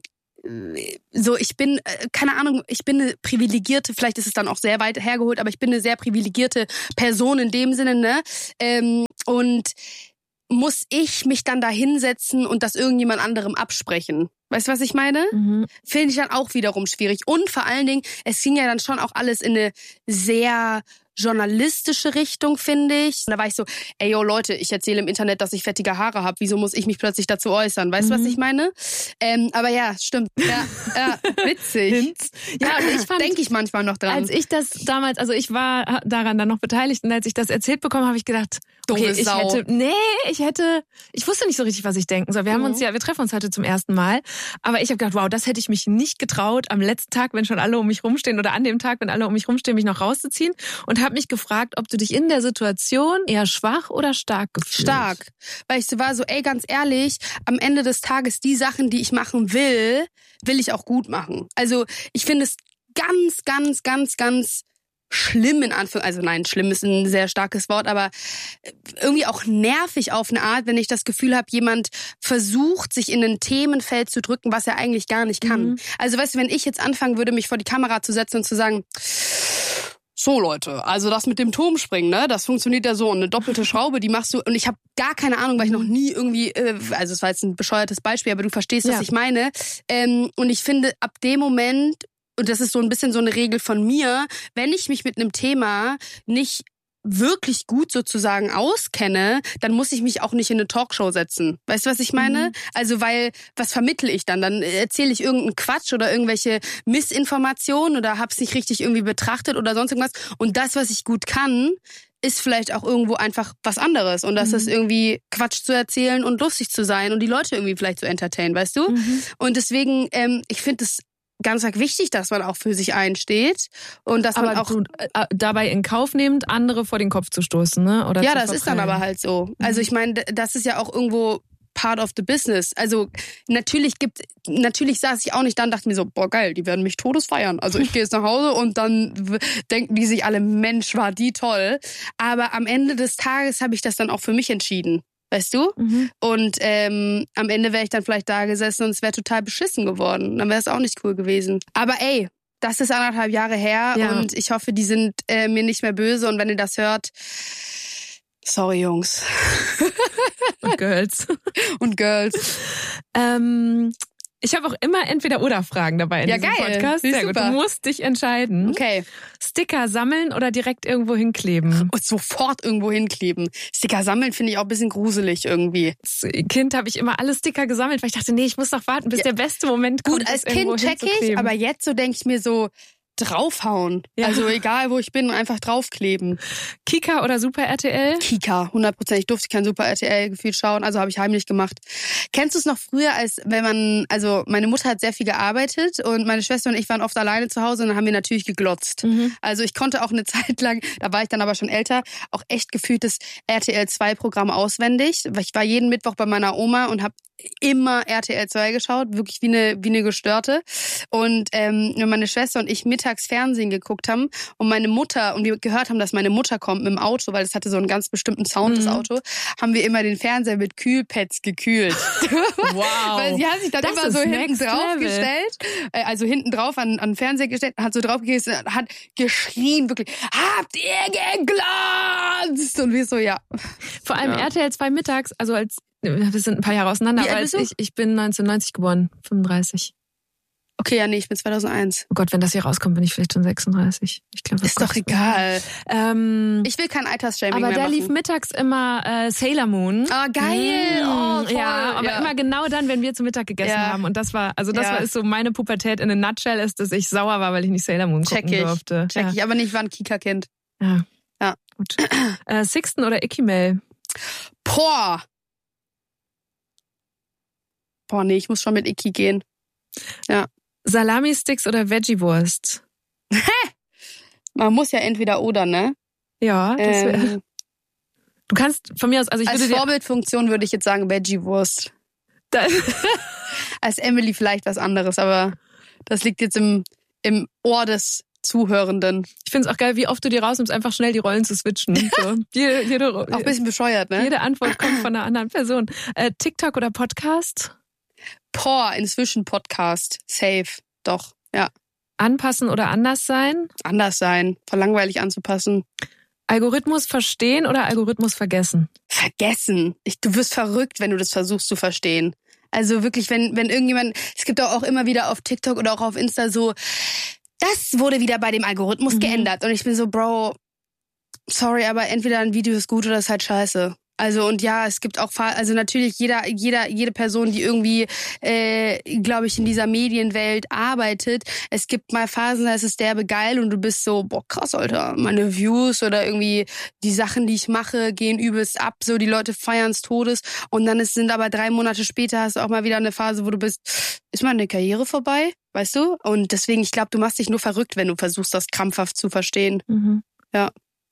so, ich bin, keine Ahnung, ich bin eine privilegierte, vielleicht ist es dann auch sehr weit hergeholt, aber ich bin eine sehr privilegierte Person in dem Sinne, ne? Ähm, und muss ich mich dann da hinsetzen und das irgendjemand anderem absprechen? Weißt du, was ich meine? Mhm. Finde ich dann auch wiederum schwierig. Und vor allen Dingen, es ging ja dann schon auch alles in eine sehr journalistische Richtung, finde ich. Und da war ich so, ey, yo, Leute, ich erzähle im Internet, dass ich fettige Haare habe. Wieso muss ich mich plötzlich dazu äußern? Weißt du, mhm. was ich meine? Ähm, aber ja, stimmt. Ja, ja witzig. Ja, und ich fand, denke ich manchmal noch dran. Als ich das damals, also ich war daran dann noch beteiligt und als ich das erzählt bekommen, habe ich gedacht, okay, ich Sau. hätte, nee, ich hätte, ich wusste nicht so richtig, was ich denken soll. Wir haben mhm. uns ja, wir treffen uns heute zum ersten Mal, aber ich habe gedacht, wow, das hätte ich mich nicht getraut, am letzten Tag, wenn schon alle um mich rumstehen oder an dem Tag, wenn alle um mich rumstehen, mich noch rauszuziehen und habe mich gefragt, ob du dich in der Situation eher schwach oder stark gefühlt. Stark, weil ich so war so, ey, ganz ehrlich, am Ende des Tages die Sachen, die ich machen will, will ich auch gut machen. Also ich finde es ganz, ganz, ganz, ganz schlimm in Anführungszeichen, also nein, schlimm ist ein sehr starkes Wort, aber irgendwie auch nervig auf eine Art, wenn ich das Gefühl habe, jemand versucht, sich in ein Themenfeld zu drücken, was er eigentlich gar nicht kann. Mhm. Also weißt du, wenn ich jetzt anfangen würde, mich vor die Kamera zu setzen und zu sagen, so Leute, also das mit dem Turmspringen, ne, das funktioniert ja so, und eine doppelte Schraube, die machst du, und ich habe gar keine Ahnung, weil ich noch nie irgendwie, äh, also es war jetzt ein bescheuertes Beispiel, aber du verstehst, was ja. ich meine. Ähm, und ich finde, ab dem Moment, und das ist so ein bisschen so eine Regel von mir, wenn ich mich mit einem Thema nicht wirklich gut sozusagen auskenne, dann muss ich mich auch nicht in eine Talkshow setzen. Weißt du, was ich meine? Mhm. Also, weil, was vermittle ich dann? Dann erzähle ich irgendeinen Quatsch oder irgendwelche Missinformationen oder hab's nicht richtig irgendwie betrachtet oder sonst irgendwas. Und das, was ich gut kann, ist vielleicht auch irgendwo einfach was anderes. Und das mhm. ist irgendwie Quatsch zu erzählen und lustig zu sein und die Leute irgendwie vielleicht zu entertainen, weißt du? Mhm. Und deswegen, ähm, ich finde es ganz wichtig, dass man auch für sich einsteht und dass aber man auch du, äh, dabei in Kauf nehmend, andere vor den Kopf zu stoßen, ne? Oder ja, das ist dann aber halt so. Also ich meine, das ist ja auch irgendwo part of the business. Also natürlich gibt, natürlich saß ich auch nicht da und dachte mir so, boah geil, die werden mich todes feiern. Also ich gehe jetzt nach Hause und dann denken die sich alle, Mensch, war die toll. Aber am Ende des Tages habe ich das dann auch für mich entschieden. Weißt du? Mhm. Und ähm, am Ende wäre ich dann vielleicht da gesessen und es wäre total beschissen geworden. Dann wäre es auch nicht cool gewesen. Aber ey, das ist anderthalb Jahre her ja. und ich hoffe, die sind äh, mir nicht mehr böse. Und wenn ihr das hört, sorry Jungs. Und Girls. Und Girls. ähm... Ich habe auch immer Entweder-Oder-Fragen dabei in ja, diesem geil. Podcast. Sehr super. gut. Du musst dich entscheiden. Okay. Sticker sammeln oder direkt irgendwo hinkleben? Und sofort irgendwo hinkleben. Sticker sammeln finde ich auch ein bisschen gruselig irgendwie. Als Kind habe ich immer alle Sticker gesammelt, weil ich dachte, nee, ich muss noch warten, bis ja. der beste Moment kommt. Gut, als Kind check ich, aber jetzt so denke ich mir so, draufhauen. Ja. Also egal, wo ich bin, einfach draufkleben. Kika oder Super R T L? Kika, hundert Prozent. Ich durfte kein Super R T L gefühlt schauen, also habe ich heimlich gemacht. Kennst du es noch früher, als wenn man, also meine Mutter hat sehr viel gearbeitet und meine Schwester und ich waren oft alleine zu Hause und dann haben wir natürlich geglotzt. Mhm. Also ich konnte auch eine Zeit lang, da war ich dann aber schon älter, auch echt gefühlt das R T L zwei Programm auswendig. Ich war jeden Mittwoch bei meiner Oma und habe immer R T L zwei geschaut, wirklich wie eine wie eine Gestörte. Und ähm, wenn meine Schwester und ich mittags Fernsehen geguckt haben und meine Mutter, und wir gehört haben, dass meine Mutter kommt mit dem Auto, weil es hatte so einen ganz bestimmten Sound, mhm. das Auto, haben wir immer den Fernseher mit Kühlpads gekühlt. Wow. Weil sie hat sich dann das immer so hinten drauf Level. gestellt, also hinten drauf an, an den Fernseher gestellt, hat so drauf gegessen, hat geschrien, wirklich, habt ihr geglanzt? Und wir so, ja. Vor allem ja. R T L zwei mittags, also als wir sind ein paar Jahre auseinander, aber als ich, ich bin neunzehnhundertneunzig geboren, fünfunddreißig. Okay, ja, nee, ich bin zweitausendeins. Oh Gott, wenn das hier rauskommt, bin ich vielleicht schon sechsunddreißig. Ich glaube, ist doch egal. Ähm, ich will kein Altersshaming mehr machen. Aber da lief machen. mittags immer äh, Sailor Moon. Ah, oh, geil. Oh, toll. Ja, aber ja. immer genau dann, wenn wir zu Mittag gegessen ja. haben. Und das war, also das ja. war ist so meine Pubertät in a nutshell, ist, dass ich sauer war, weil ich nicht Sailor Moon gucken Check ich. durfte. Check ja. ich, aber nicht, war ein Kika-Kind. Ja. Ja. Gut. äh, Sixten oder Ikimel? Boah. Boah, nee, ich muss schon mit Iki gehen. Ja. Salami-Sticks oder Veggie-Wurst? Man muss ja entweder oder, ne? Ja, das wär, ähm, du kannst von mir aus, also ich als würde Vorbildfunktion würde ich jetzt sagen Veggie-Wurst. Als Emily vielleicht was anderes, aber das liegt jetzt im, im Ohr des Zuhörenden. Ich finde es auch geil, wie oft du dir rausnimmst, einfach schnell die Rollen zu switchen. So. jede, jede, auch ein bisschen bescheuert, ne? Jede Antwort kommt von einer anderen Person. Äh, TikTok oder Podcast? Boah, inzwischen Podcast. Safe. Doch, ja. Anpassen oder anders sein? Anders sein. Voll langweilig anzupassen. Algorithmus verstehen oder Algorithmus vergessen? Vergessen. Ich, du wirst verrückt, wenn du das versuchst zu verstehen. Also wirklich, wenn, wenn irgendjemand, es gibt auch immer wieder auf TikTok oder auch auf Insta so, das wurde wieder bei dem Algorithmus mhm. geändert. Und ich bin so, Bro, sorry, aber entweder ein Video ist gut oder ist halt scheiße. Also und ja, es gibt auch, also natürlich jeder, jeder, jede Person, die irgendwie, äh, glaube ich, in dieser Medienwelt arbeitet. Es gibt mal Phasen, da ist es derbe geil und du bist so, boah krass, Alter, meine Views oder irgendwie die Sachen, die ich mache, gehen übelst ab, so die Leute feiern's Todes. Und dann ist, sind aber drei Monate später hast du auch mal wieder eine Phase, wo du bist, ist meine Karriere vorbei, weißt du? Und deswegen, ich glaube, du machst dich nur verrückt, wenn du versuchst, das krampfhaft zu verstehen. Mhm. Ja.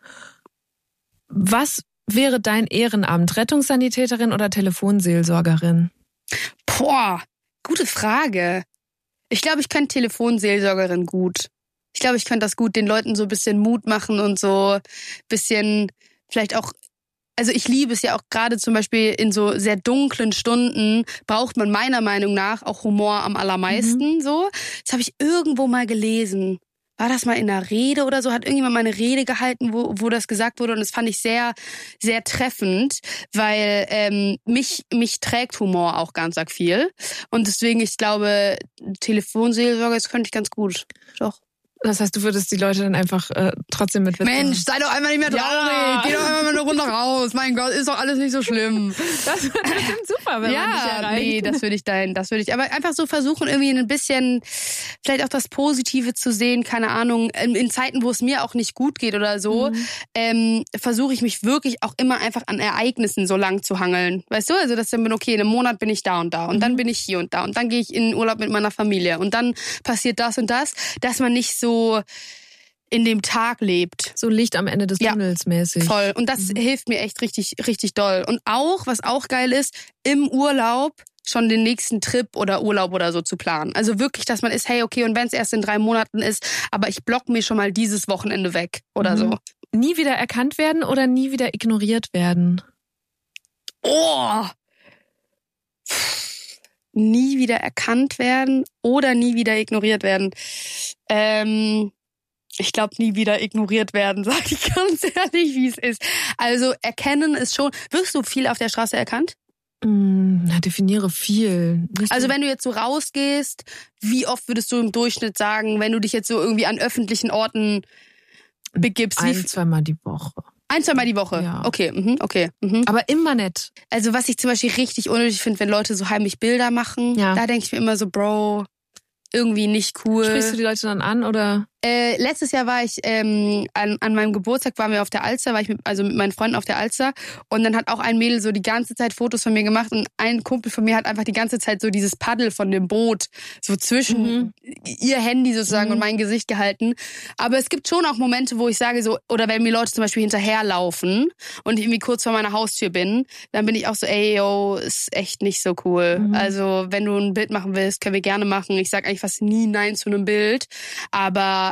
Was wäre dein Ehrenamt? Rettungssanitäterin oder Telefonseelsorgerin? Boah, gute Frage. Ich glaube, ich könnte Telefonseelsorgerin gut. Ich glaube, ich könnte das gut, den Leuten so ein bisschen Mut machen und so ein bisschen vielleicht auch, also ich liebe es ja auch gerade zum Beispiel in so sehr dunklen Stunden braucht man meiner Meinung nach auch Humor am allermeisten, mhm. so. Das habe ich irgendwo mal gelesen. War das mal in einer Rede oder so? Hat irgendjemand mal eine Rede gehalten, wo, wo das gesagt wurde? Und das fand ich sehr, sehr treffend, weil ähm, mich, mich trägt Humor auch ganz arg viel. Und deswegen, ich glaube, Telefonseelsorge, das könnte ich ganz gut. Doch. Das heißt, du würdest die Leute dann einfach äh, trotzdem mit Witzen... Mensch, sei doch einmal nicht mehr traurig. Ja. Geh doch einmal mal eine Runde raus. Mein Gott, ist doch alles nicht so schlimm. Das wird bestimmt super, wenn ja, man dich erreicht. Nee, das würde ich dahin, das würde ich. Aber einfach so versuchen, irgendwie ein bisschen vielleicht auch das Positive zu sehen. Keine Ahnung, in, in Zeiten, wo es mir auch nicht gut geht oder so, mhm. ähm, versuche ich mich wirklich auch immer einfach an Ereignissen so lang zu hangeln. Weißt du? Also, dass ich dann bin, okay, in einem Monat bin ich da und da und mhm. dann bin ich hier und da und dann gehe ich in den Urlaub mit meiner Familie und dann passiert das und das, dass man nicht so so in dem Tag lebt. So Licht am Ende des Tunnels ja, mäßig. Voll. Und das mhm. hilft mir echt richtig, richtig doll. Und auch, was auch geil ist, im Urlaub schon den nächsten Trip oder Urlaub oder so zu planen. Also wirklich, dass man ist, hey, okay, und wenn es erst in drei Monaten ist, aber ich block mir schon mal dieses Wochenende weg oder mhm. so. Nie wieder erkannt werden oder nie wieder ignoriert werden? Oh! Nie wieder erkannt werden oder nie wieder ignoriert werden. Ähm, ich glaube, nie wieder ignoriert werden, sage ich ganz ehrlich, wie es ist. Also erkennen ist schon... Wirst du viel auf der Straße erkannt? Mm, na, definiere viel. Nicht also wenn du jetzt so rausgehst, wie oft würdest du im Durchschnitt sagen, wenn du dich jetzt so irgendwie an öffentlichen Orten begibst? Ein, zweimal die Woche. Ein, zweimal die Woche? Ja. Okay, mhm, okay. Mhm. Aber immer nett. Also was ich zum Beispiel richtig unnötig finde, wenn Leute so heimlich Bilder machen, ja. da denke ich mir immer so, Bro, irgendwie nicht cool. Sprichst du die Leute dann an, oder? Äh, letztes Jahr war ich, ähm, an, an meinem Geburtstag waren wir auf der Alster, war ich mit, also mit meinen Freunden auf der Alster und dann hat auch ein Mädel so die ganze Zeit Fotos von mir gemacht und ein Kumpel von mir hat einfach die ganze Zeit so dieses Paddel von dem Boot so zwischen mhm. ihr Handy sozusagen mhm. und mein Gesicht gehalten. Aber es gibt schon auch Momente, wo ich sage so, oder wenn mir Leute zum Beispiel hinterherlaufen und ich irgendwie kurz vor meiner Haustür bin, dann bin ich auch so, ey, yo, ist echt nicht so cool. Mhm. Also wenn du ein Bild machen willst, können wir gerne machen. Ich sag eigentlich fast nie Nein zu einem Bild, aber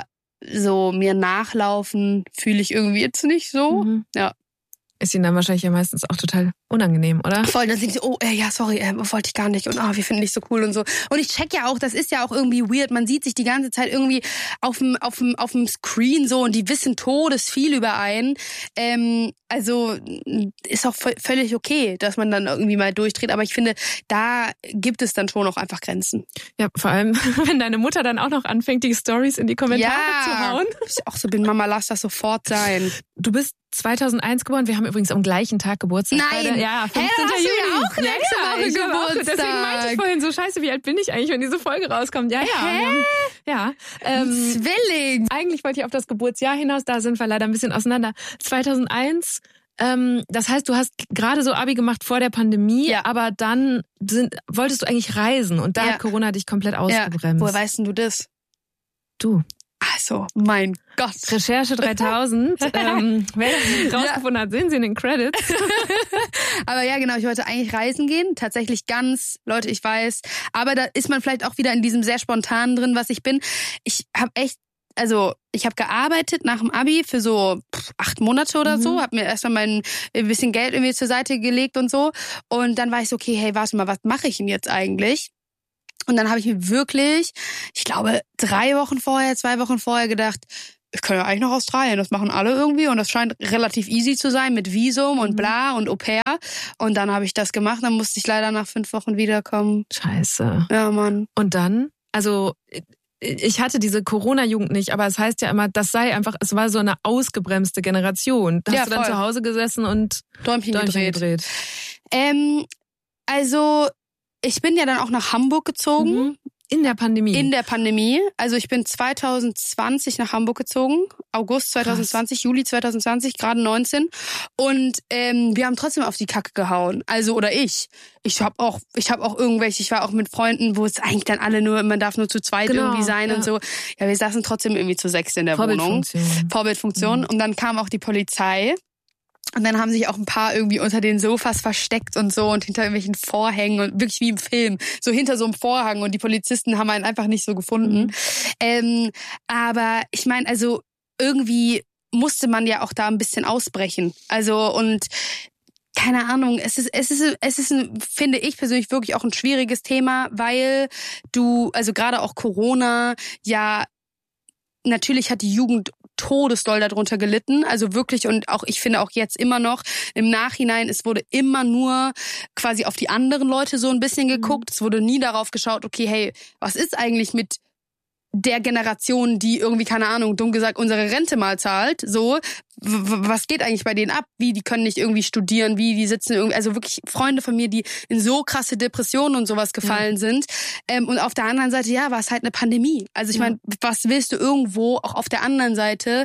so mir nachlaufen fühle ich irgendwie jetzt nicht so. Mhm. Ja. Ist ihnen dann wahrscheinlich ja meistens auch total unangenehm, oder? Voll, dann sind sie, oh, äh, ja, sorry, äh, wollte ich gar nicht und ah, oh, wir finden dich so cool und so. Und ich check ja auch, das ist ja auch irgendwie weird, man sieht sich die ganze Zeit irgendwie auf dem auf dem auf dem Screen so und die wissen todes viel über einen. Ähm, also ist auch völlig okay, dass man dann irgendwie mal durchdreht, aber ich finde, da gibt es dann schon auch einfach Grenzen. Ja, vor allem, wenn deine Mutter dann auch noch anfängt, die Stories in die Kommentare ja, zu hauen. Ich auch so bin, Mama, lass das sofort sein. Du bist zweitausendeins geboren, wir haben übrigens am gleichen Tag Geburtstag. Nein! Ja, fünfzehnten Juli. Ja, auch nächste ja, Woche ja, Geburtstag. Auch, deswegen meinte ich vorhin so, scheiße, wie alt bin ich eigentlich, wenn diese Folge rauskommt? Ja, ja. Hä? Ja. Ähm, Zwilling! Eigentlich wollte ich auf das Geburtsjahr hinaus, da sind wir leider ein bisschen auseinander. zweitausendeins, ähm, das heißt, du hast gerade so Abi gemacht vor der Pandemie, ja. aber dann sind, wolltest du eigentlich reisen und da ja. hat Corona dich komplett ausgebremst. Ja. Woher weißt denn du das? Du. Also, mein Gott. Recherche dreitausend. ähm, wer das rausgefunden ja. hat, sehen Sie in den Credits. Aber ja, genau, ich wollte eigentlich reisen gehen. Tatsächlich ganz, Leute, ich weiß. Aber da ist man vielleicht auch wieder in diesem sehr spontanen drin, was ich bin. Ich habe echt, also ich habe gearbeitet nach dem Abi für so pff, acht Monate oder mhm. so. Habe mir erstmal mein ein bisschen Geld irgendwie zur Seite gelegt und so. Und dann war ich so, okay, hey, warte mal, was mache ich denn jetzt eigentlich? Und dann habe ich mir wirklich, ich glaube, drei Wochen vorher, zwei Wochen vorher gedacht, ich kann ja eigentlich nach Australien, das machen alle irgendwie und das scheint relativ easy zu sein mit Visum und bla und Au pair. Und dann habe ich das gemacht, dann musste ich leider nach fünf Wochen wiederkommen. Scheiße. Ja, Mann. Und dann, also ich hatte diese Corona-Jugend nicht, aber es heißt ja immer, das sei einfach, es war so eine ausgebremste Generation. Da hast ja, du dann voll. zu Hause gesessen und Däumchen, Däumchen gedreht. gedreht. Ähm, also ich bin ja dann auch nach Hamburg gezogen. Mhm. In der Pandemie? In der Pandemie. Also ich bin zwanzig zwanzig nach Hamburg gezogen. August zwanzig zwanzig, Krass. Juli zwanzig zwanzig, gerade neunzehn. Und ähm, wir haben trotzdem auf die Kacke gehauen. Also, oder ich. Ich habe auch, ich habe auch irgendwelche, ich war auch mit Freunden, wo es eigentlich dann alle nur, man darf nur zu zweit genau, irgendwie sein ja. und so. Ja, wir saßen trotzdem irgendwie zu sechs in der Wohnung. Vorbildfunktion. Vorbildfunktion. Mhm. Und dann kam auch die Polizei. Und dann haben sich auch ein paar irgendwie unter den Sofas versteckt und so und hinter irgendwelchen Vorhängen und wirklich wie im Film, so hinter so einem Vorhang und die Polizisten haben einen einfach nicht so gefunden. Mhm. Ähm, aber ich meine, also irgendwie musste man ja auch da ein bisschen ausbrechen. Also und keine Ahnung, es ist, es ist, es ist, ein, finde ich persönlich wirklich auch ein schwieriges Thema, weil du, also gerade auch Corona, ja, natürlich hat die Jugend todesdoll darunter gelitten, also wirklich und auch, ich finde auch jetzt immer noch im Nachhinein, es wurde immer nur quasi auf die anderen Leute so ein bisschen geguckt, es wurde nie darauf geschaut, okay, hey, was ist eigentlich mit der Generation, die irgendwie, keine Ahnung, dumm gesagt, unsere Rente mal zahlt, so, w- was geht eigentlich bei denen ab? Wie, die können nicht irgendwie studieren, wie, die sitzen irgendwie, also wirklich Freunde von mir, die in so krasse Depressionen und sowas gefallen ja. sind. Ähm, und auf der anderen Seite, ja, war es halt eine Pandemie. Also ich ja. meine, was willst du irgendwo auch auf der anderen Seite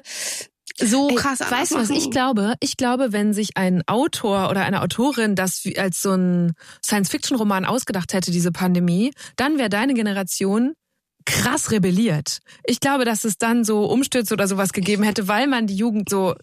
so Ey, krass weißt du was, ich glaube, ich glaube, wenn sich ein Autor oder eine Autorin das als so ein Science-Fiction-Roman ausgedacht hätte, diese Pandemie, dann wäre deine Generation krass rebelliert. Ich glaube, dass es dann so Umstürze oder sowas gegeben hätte, weil man die Jugend so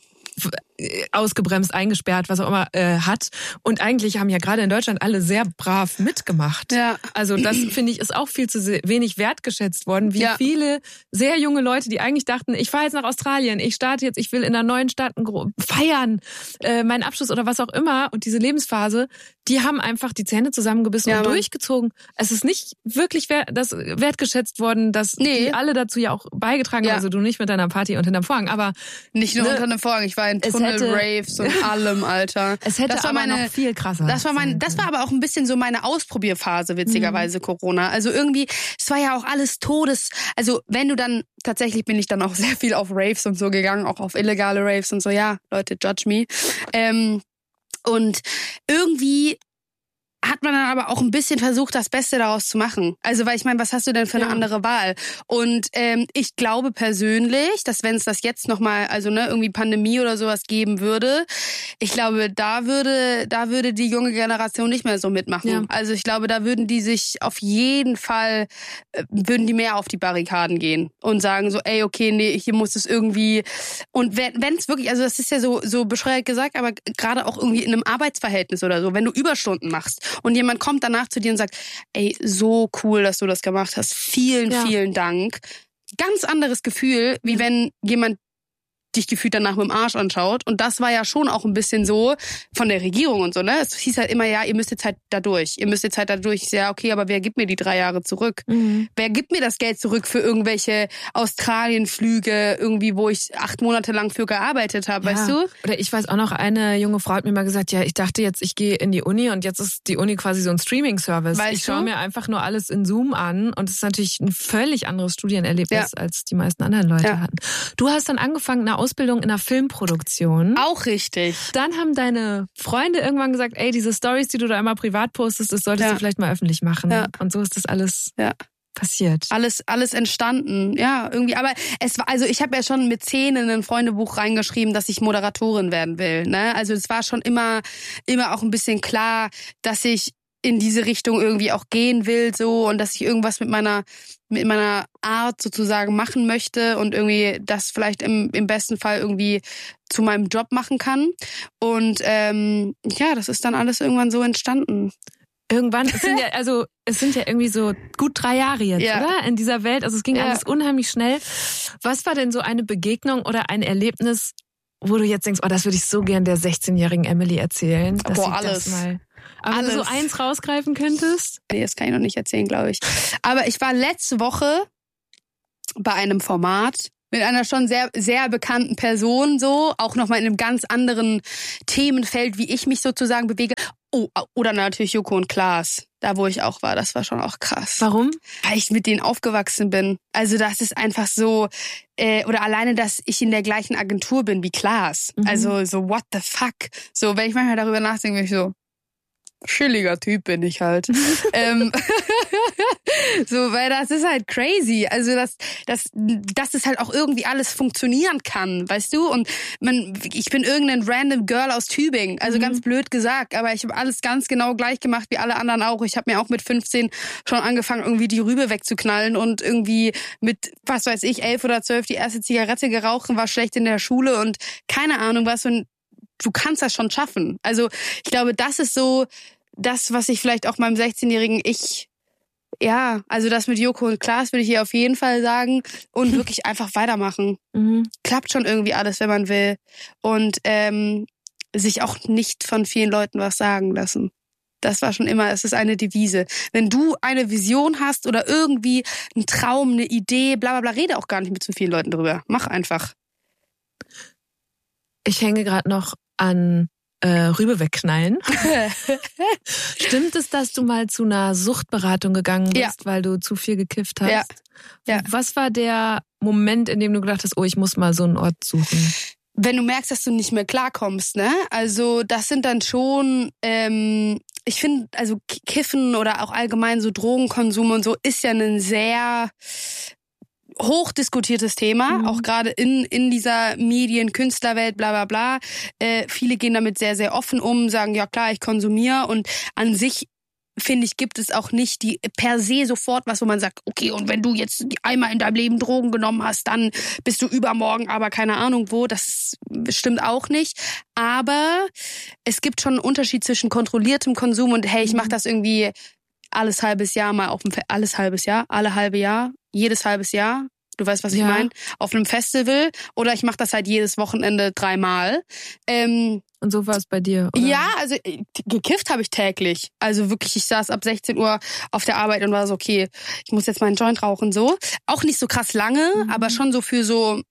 ausgebremst, eingesperrt, was auch immer äh, hat. Und eigentlich haben ja gerade in Deutschland alle sehr brav mitgemacht. Ja. Also das, finde ich, ist auch viel zu wenig wertgeschätzt worden, wie ja. viele sehr junge Leute, die eigentlich dachten, ich fahre jetzt nach Australien, ich starte jetzt, ich will in einer neuen Stadt feiern, äh, meinen Abschluss oder was auch immer. Und diese Lebensphase, die haben einfach die Zähne zusammengebissen ja, und Mann. durchgezogen. Es ist nicht wirklich wert, das wertgeschätzt worden, dass nee. die alle dazu ja auch beigetragen haben. Ja. Also du nicht mit deiner Party und hinterm Vorhang, aber nicht nur ne, unter einem Vorhang, ich war in Tunnel, Raves und allem, Alter. Es hätte das war aber meine, noch viel krasser. Das war mein, das war aber auch ein bisschen so meine Ausprobierphase, witzigerweise, mhm. Corona. Also irgendwie, es war ja auch alles Todes. Also wenn du dann, tatsächlich bin ich dann auch sehr viel auf Raves und so gegangen, auch auf illegale Raves und so, ja, Leute, judge me. Ähm, und irgendwie hat man dann aber auch ein bisschen versucht, das Beste daraus zu machen. Also, weil ich meine, was hast du denn für eine ja. andere Wahl? Und ähm, ich glaube persönlich, dass wenn es das jetzt nochmal, also ne, irgendwie Pandemie oder sowas geben würde, ich glaube, da würde, da würde die junge Generation nicht mehr so mitmachen. Ja. Also ich glaube, da würden die sich auf jeden Fall, äh, würden die mehr auf die Barrikaden gehen und sagen so, ey, okay, nee, hier muss es irgendwie, und wenn es wirklich, also das ist ja so, so bescheuert gesagt, aber gerade auch irgendwie in einem Arbeitsverhältnis oder so, wenn du Überstunden machst, und jemand kommt danach zu dir und sagt, ey, so cool, dass du das gemacht hast. Vielen, ja. vielen Dank. Ganz anderes Gefühl, wie wenn jemand dich gefühlt danach mit dem Arsch anschaut. Und das war ja schon auch ein bisschen so von der Regierung und so, ne? Es hieß halt immer, ja, ihr müsst jetzt halt da durch. Ihr müsst jetzt halt da durch. Ja, okay, aber wer gibt mir die drei Jahre zurück? Mhm. Wer gibt mir das Geld zurück für irgendwelche Australienflüge, irgendwie, wo ich acht Monate lang für gearbeitet habe, ja. weißt du? Oder ich weiß auch noch, eine junge Frau hat mir mal gesagt, ja, ich dachte jetzt, ich gehe in die Uni und jetzt ist die Uni quasi so ein Streaming-Service. Weißt ich schaue mir einfach nur alles in Zoom an und es ist natürlich ein völlig anderes Studienerlebnis, ja. als die meisten anderen Leute ja. hatten. Du hast dann angefangen, eine Ausbildung in einer Filmproduktion. Auch richtig. Dann haben deine Freunde irgendwann gesagt, ey, diese Stories, die du da immer privat postest, das solltest ja. du vielleicht mal öffentlich machen. Ja. Und so ist das alles ja. passiert. Alles, alles entstanden. Ja, irgendwie. Aber es war, also ich habe ja schon mit zehn in ein Freundebuch reingeschrieben, dass ich Moderatorin werden will. Ne? Also es war schon immer, immer auch ein bisschen klar, dass ich in diese Richtung irgendwie auch gehen will, so, und dass ich irgendwas mit meiner mit meiner Art sozusagen machen möchte und irgendwie das vielleicht im, im besten Fall irgendwie zu meinem Job machen kann. Und ähm, ja, das ist dann alles irgendwann so entstanden. Irgendwann, es sind ja, also es sind ja irgendwie so gut drei Jahre jetzt, ja. oder? In dieser Welt. Also es ging ja. alles unheimlich schnell. Was war denn so eine Begegnung oder ein Erlebnis, wo du jetzt denkst, oh, das würde ich so gern der sechzehnjährigen Emily erzählen, dass Boah, sie alles. das mal. Aber Alles. wenn du so eins rausgreifen könntest? Nee, das kann ich noch nicht erzählen, glaube ich. Aber ich war letzte Woche bei einem Format mit einer schon sehr sehr bekannten Person, so, auch nochmal in einem ganz anderen Themenfeld, wie ich mich sozusagen bewege. Oh, oder natürlich Joko und Klaas, da wo ich auch war, das war schon auch krass. Warum? Weil ich mit denen aufgewachsen bin. Also das ist einfach so, äh, oder alleine, dass ich in der gleichen Agentur bin wie Klaas. Mhm. Also so what the fuck? So, wenn ich manchmal darüber nachdenke, bin ich so, chilliger Typ bin ich halt. ähm, so, weil das ist halt crazy. Also, dass, dass, dass es halt auch irgendwie alles funktionieren kann, weißt du? Und man, ich bin irgendein random Girl aus Tübingen. Also mhm. ganz blöd gesagt, aber ich habe alles ganz genau gleich gemacht wie alle anderen auch. Ich habe mir auch mit fünfzehn schon angefangen, irgendwie die Rübe wegzuknallen und irgendwie mit, was weiß ich, elf oder zwölf die erste Zigarette geraucht und war schlecht in der Schule und keine Ahnung was. Und du kannst das schon schaffen. Also ich glaube, das ist so das, was ich vielleicht auch meinem sechzehnjährigen Ich, ja, also das mit Joko und Klaas würde ich ihr auf jeden Fall sagen und wirklich einfach weitermachen. Mhm. Klappt schon irgendwie alles, wenn man will. Und ähm, sich auch nicht von vielen Leuten was sagen lassen. Das war schon immer, es ist eine Devise. Wenn du eine Vision hast oder irgendwie einen Traum, eine Idee, bla bla bla, rede auch gar nicht mit zu vielen Leuten drüber. Mach einfach. Ich hänge gerade noch an äh, Rübe wegknallen. Stimmt es, dass du mal zu einer Suchtberatung gegangen bist, ja. weil du zu viel gekifft hast? Ja. Ja. Was war der Moment, in dem du gedacht hast, oh, ich muss mal so einen Ort suchen? Wenn du merkst, dass du nicht mehr klarkommst, ne? Also das sind dann schon, ähm, ich finde, also Kiffen oder auch allgemein so Drogenkonsum und so ist ja ein sehr hochdiskutiertes Thema, mhm. auch gerade in in dieser Medien-Künstlerwelt, bla bla bla. Äh, viele gehen damit sehr, sehr offen um, sagen, ja klar, ich konsumiere und an sich finde ich, gibt es auch nicht die per se sofort was, wo man sagt, okay, und wenn du jetzt einmal in deinem Leben Drogen genommen hast, dann bist du übermorgen aber keine Ahnung wo. Das stimmt auch nicht. Aber es gibt schon einen Unterschied zwischen kontrolliertem Konsum und hey, ich mache das irgendwie alles halbes Jahr mal auf dem Fe- alles halbes Jahr, alle halbe Jahr, jedes halbes Jahr. Du weißt, was ich ja. meine? Auf einem Festival oder ich mache das halt jedes Wochenende dreimal. Ähm, Und so war es bei dir, oder? Ja, also gekifft habe ich täglich. Also wirklich, ich saß ab sechzehn Uhr auf der Arbeit und war so, okay, ich muss jetzt meinen Joint rauchen, so. Auch nicht so krass lange, mhm. aber schon so für so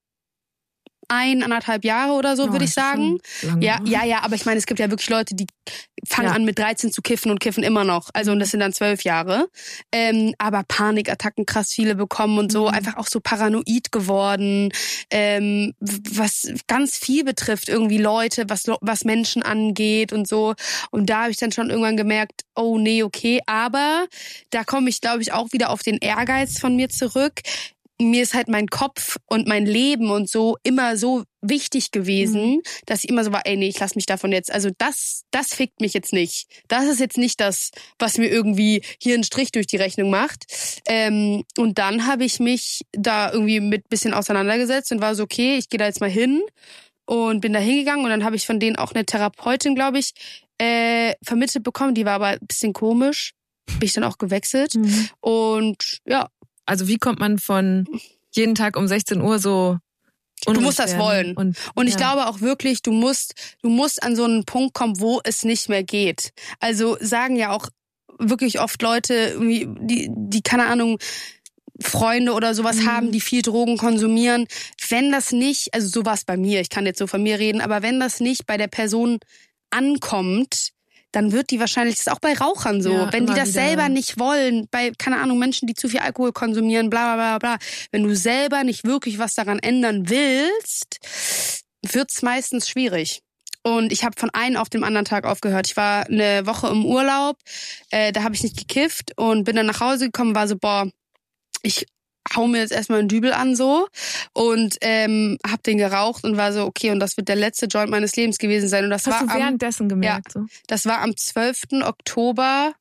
ein, anderthalb Jahre oder so, oh, würde ich sagen. Lange. Ja, ja, ja, aber ich meine, es gibt ja wirklich Leute, die fangen ja. an mit dreizehn zu kiffen und kiffen immer noch. Also, und das sind dann zwölf Jahre. Ähm, aber Panikattacken krass viele bekommen und so, mhm. einfach auch so paranoid geworden, ähm, was ganz viel betrifft, irgendwie Leute, was, was Menschen angeht und so. Und da habe ich dann schon irgendwann gemerkt, oh nee, okay, aber da komme ich, glaube ich, auch wieder auf den Ehrgeiz von mir zurück. Mir ist halt mein Kopf und mein Leben und so immer so wichtig gewesen, mhm. dass ich immer so war, ey, nee, ich lass mich davon jetzt, also das, das fickt mich jetzt nicht. Das ist jetzt nicht das, was mir irgendwie hier einen Strich durch die Rechnung macht. Ähm, und dann habe ich mich da irgendwie mit bisschen auseinandergesetzt und war so, okay, ich gehe da jetzt mal hin und bin da hingegangen und dann habe ich von denen auch eine Therapeutin, glaube ich, äh, vermittelt bekommen. Die war aber ein bisschen komisch. Bin ich dann auch gewechselt. Mhm. Und ja, also wie kommt man von jeden Tag um sechzehn Uhr so Du musst das wollen. Und, und ich ja. glaube auch wirklich, du musst, du musst an so einen Punkt kommen, wo es nicht mehr geht. Also sagen ja auch wirklich oft Leute, irgendwie, die, die, keine Ahnung, Freunde oder sowas mhm. haben, die viel Drogen konsumieren. Wenn das nicht, also so war es bei mir, ich kann jetzt so von mir reden, aber wenn das nicht bei der Person ankommt, dann wird die wahrscheinlich, das ist auch bei Rauchern so, ja, wenn die das wieder selber nicht wollen, bei, keine Ahnung, Menschen, die zu viel Alkohol konsumieren, bla bla bla bla, wenn du selber nicht wirklich was daran ändern willst, wird's meistens schwierig. Und ich habe von einem auf den anderen Tag aufgehört. Ich war eine Woche im Urlaub, äh, da habe ich nicht gekifft und bin dann nach Hause gekommen, war so, boah, ich hau mir jetzt erstmal einen Dübel an so und ähm, hab den geraucht und war so, okay, und das wird der letzte Joint meines Lebens gewesen sein. Und das Hast war du währenddessen am, gemerkt? Ja, so? Das war am zwölften Oktober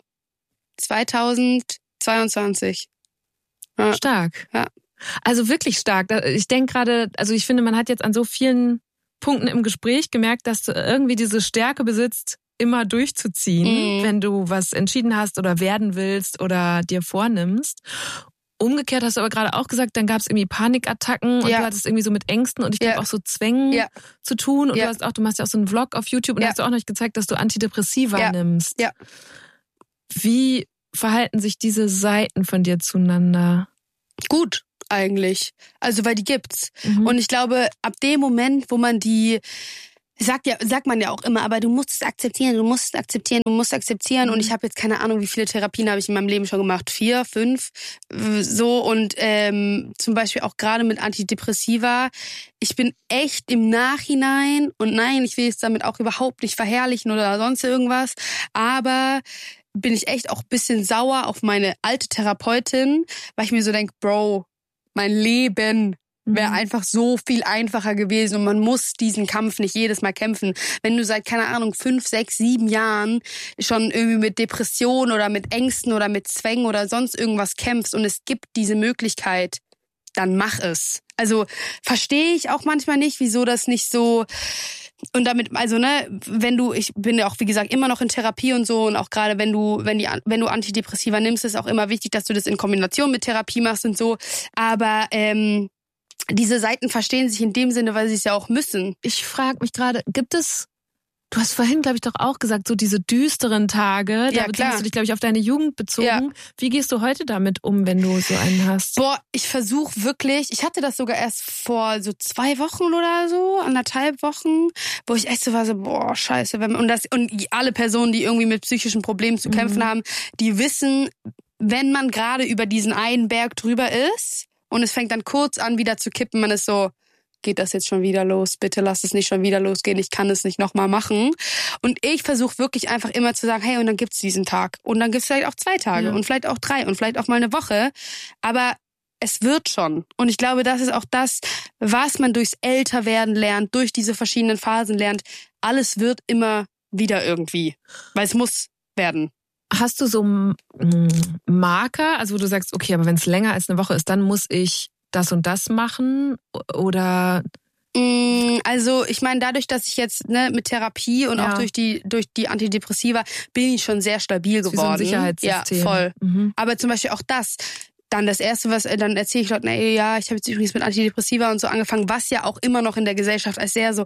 zweitausendzweiundzwanzig. Ja. Stark. Ja. Also wirklich stark. Ich denke gerade, also ich finde, man hat jetzt an so vielen Punkten im Gespräch gemerkt, dass du irgendwie diese Stärke besitzt, immer durchzuziehen, mhm. wenn du was entschieden hast oder werden willst oder dir vornimmst. Umgekehrt hast du aber gerade auch gesagt, dann gab es irgendwie Panikattacken und ja. du hattest irgendwie so mit Ängsten und ich glaube ja. auch so Zwängen ja. zu tun. Und ja. du hast auch, du machst ja auch so einen Vlog auf YouTube und ja. hast du auch noch gezeigt, dass du Antidepressiva ja. nimmst. Ja. Wie verhalten sich diese Seiten von dir zueinander? Gut, eigentlich. Also, weil die gibt's. Mhm. Und ich glaube, ab dem Moment, wo man die Sagt ja, sagt man ja auch immer, aber du musst es akzeptieren, du musst es akzeptieren, du musst akzeptieren. Mhm. Und ich habe jetzt keine Ahnung, wie viele Therapien habe ich in meinem Leben schon gemacht. Vier, fünf, so. Und ähm, zum Beispiel auch gerade mit Antidepressiva. Ich bin echt im Nachhinein, und nein, ich will jetzt damit auch überhaupt nicht verherrlichen oder sonst irgendwas, aber bin ich echt auch ein bisschen sauer auf meine alte Therapeutin, weil ich mir so denke, Bro, mein Leben wäre einfach so viel einfacher gewesen und man muss diesen Kampf nicht jedes Mal kämpfen. Wenn du seit, keine Ahnung, fünf, sechs, sieben Jahren schon irgendwie mit Depressionen oder mit Ängsten oder mit Zwängen oder sonst irgendwas kämpfst und es gibt diese Möglichkeit, dann mach es. Also verstehe ich auch manchmal nicht, wieso das nicht so und damit, also ne, wenn du, ich bin ja auch wie gesagt immer noch in Therapie und so und auch gerade wenn du, wenn die, wenn du Antidepressiva nimmst, ist auch immer wichtig, dass du das in Kombination mit Therapie machst und so. Aber ähm, diese Seiten verstehen sich in dem Sinne, weil sie es ja auch müssen. Ich frage mich gerade, gibt es, du hast vorhin, glaube ich, doch auch gesagt, so diese düsteren Tage, ja, da klar. hast du dich, glaube ich, auf deine Jugend bezogen. Ja. Wie gehst du heute damit um, wenn du so einen hast? Boah, ich versuche wirklich, ich hatte das sogar erst vor so zwei Wochen oder so, anderthalb Wochen, wo ich echt so war so, boah, scheiße. Wenn, und, das, und alle Personen, die irgendwie mit psychischen Problemen zu kämpfen mhm. haben, die wissen, wenn man gerade über diesen einen Berg drüber ist und es fängt dann kurz an wieder zu kippen, man ist so, geht das jetzt schon wieder los? Bitte lass es nicht schon wieder losgehen. Ich kann es nicht nochmal machen. Und ich versuche wirklich einfach immer zu sagen, hey, und dann gibt's diesen Tag. Und dann gibt's vielleicht auch zwei Tage. Ja. Und vielleicht auch drei. Und vielleicht auch mal eine Woche. Aber es wird schon. Und ich glaube, das ist auch das, was man durchs Älterwerden lernt, durch diese verschiedenen Phasen lernt. Alles wird immer wieder irgendwie. Weil es muss werden. Hast du so Marker, also wo du sagst, okay, aber wenn es länger als eine Woche ist, dann muss ich das und das machen oder? Also ich meine, dadurch, dass ich jetzt ne, mit Therapie und ja. auch durch die durch die Antidepressiva bin ich schon sehr stabil geworden. Wie so ein Sicherheitssystem. Ja, voll. Mhm. Aber zum Beispiel auch das. Dann das Erste, was dann erzähle ich Leuten, ey, ja, ich habe jetzt übrigens mit Antidepressiva und so angefangen, was ja auch immer noch in der Gesellschaft als sehr so,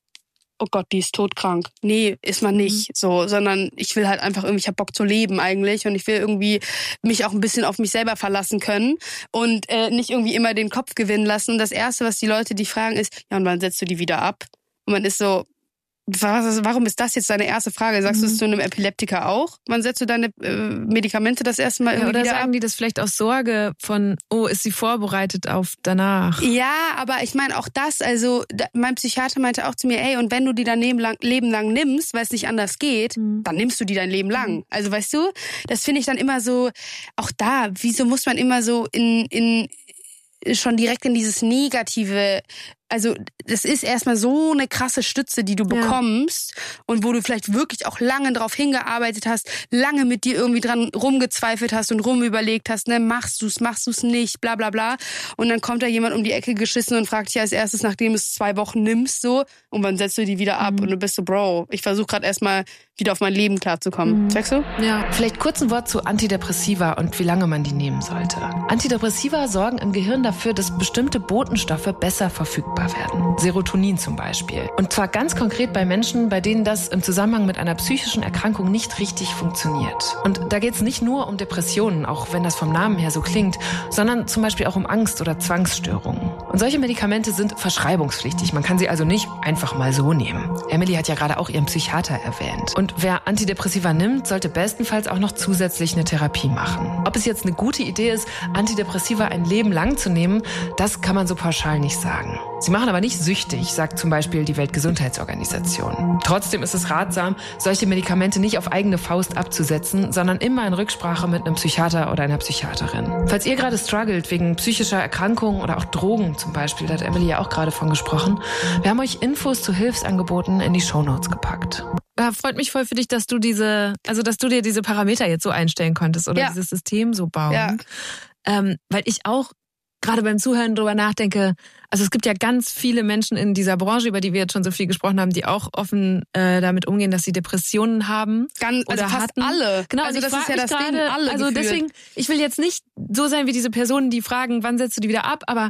oh Gott, die ist todkrank. Nee, ist man nicht. Mhm. So, sondern ich will halt einfach irgendwie, ich hab Bock zu leben eigentlich und ich will irgendwie mich auch ein bisschen auf mich selber verlassen können und äh, nicht irgendwie immer den Kopf gewinnen lassen. Und das Erste, was die Leute dich fragen, ist, ja, und wann setzt du die wieder ab? Und man ist so, was, warum ist das jetzt deine erste Frage? Sagst mhm. du es zu einem Epileptiker auch? Wann setzt du deine äh, Medikamente das erste Mal irgendwie ja, oder wieder sagen ab? Die das vielleicht aus Sorge von, oh, ist sie vorbereitet auf danach? Ja, aber ich meine auch das, also da, mein Psychiater meinte auch zu mir, ey, und wenn du die dein Leben lang, Leben lang nimmst, weil es nicht anders geht, mhm. dann nimmst du die dein Leben lang. Also weißt du, das finde ich dann immer so, auch da, wieso muss man immer so in, in schon direkt in dieses Negative, also das ist erstmal so eine krasse Stütze, die du bekommst ja. und wo du vielleicht wirklich auch lange drauf hingearbeitet hast, lange mit dir irgendwie dran rumgezweifelt hast und rumüberlegt hast, ne, machst du's, machst du's nicht, bla bla bla. Und dann kommt da jemand um die Ecke geschissen und fragt dich als erstes, nachdem du es zwei Wochen nimmst, so, und wann setzt du die wieder ab? Mhm. Und du bist so, Bro, ich versuche gerade erstmal wieder auf mein Leben klarzukommen. Mhm. Checkst du? Ja. Vielleicht kurz ein Wort zu Antidepressiva und wie lange man die nehmen sollte. Antidepressiva sorgen im Gehirn dafür, dass bestimmte Botenstoffe besser verfügbar werden. Serotonin zum Beispiel. Und zwar ganz konkret bei Menschen, bei denen das im Zusammenhang mit einer psychischen Erkrankung nicht richtig funktioniert. Und da geht es nicht nur um Depressionen, auch wenn das vom Namen her so klingt, sondern zum Beispiel auch um Angst- oder Zwangsstörungen. Und solche Medikamente sind verschreibungspflichtig. Man kann sie also nicht einfach mal so nehmen. Emily hat ja gerade auch ihren Psychiater erwähnt. Und wer Antidepressiva nimmt, sollte bestenfalls auch noch zusätzlich eine Therapie machen. Ob es jetzt eine gute Idee ist, Antidepressiva ein Leben lang zu nehmen, das kann man so pauschal nicht sagen. Sie machen aber nicht süchtig, sagt zum Beispiel die Weltgesundheitsorganisation. Trotzdem ist es ratsam, solche Medikamente nicht auf eigene Faust abzusetzen, sondern immer in Rücksprache mit einem Psychiater oder einer Psychiaterin. Falls ihr gerade struggelt wegen psychischer Erkrankungen oder auch Drogen zum Beispiel, da hat Emily ja auch gerade von gesprochen, wir haben euch Infos zu Hilfsangeboten in die Shownotes gepackt. Ja, freut mich voll für dich, dass du diese, also dass du dir diese Parameter jetzt so einstellen konntest oder ja. dieses System so bauen. Ja. Ähm, weil ich auch gerade beim Zuhören drüber nachdenke, also es gibt ja ganz viele Menschen in dieser Branche, über die wir jetzt schon so viel gesprochen haben, die auch offen äh, damit umgehen, dass sie Depressionen haben. Ganz, also oder fast hatten. alle. Genau, also und das ich ist ja das grade, Ding, alle Also gefühlt. Deswegen, ich will jetzt nicht so sein wie diese Personen, die fragen, wann setzt du die wieder ab, aber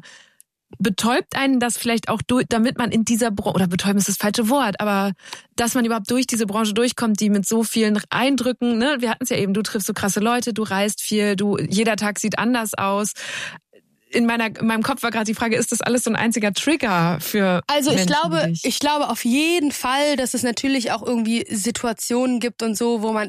betäubt einen das vielleicht auch durch, damit man in dieser Branche, oder betäuben ist das falsche Wort, aber dass man überhaupt durch diese Branche durchkommt, die mit so vielen Eindrücken, ne, wir hatten es ja eben, du triffst so krasse Leute, du reist viel, du, jeder Tag sieht anders aus. In meiner, in meinem Kopf war gerade die Frage, ist das alles so ein einziger Trigger für Also ich Menschen glaube, wie dich? ich glaube auf jeden Fall, dass es natürlich auch irgendwie Situationen gibt und so, wo man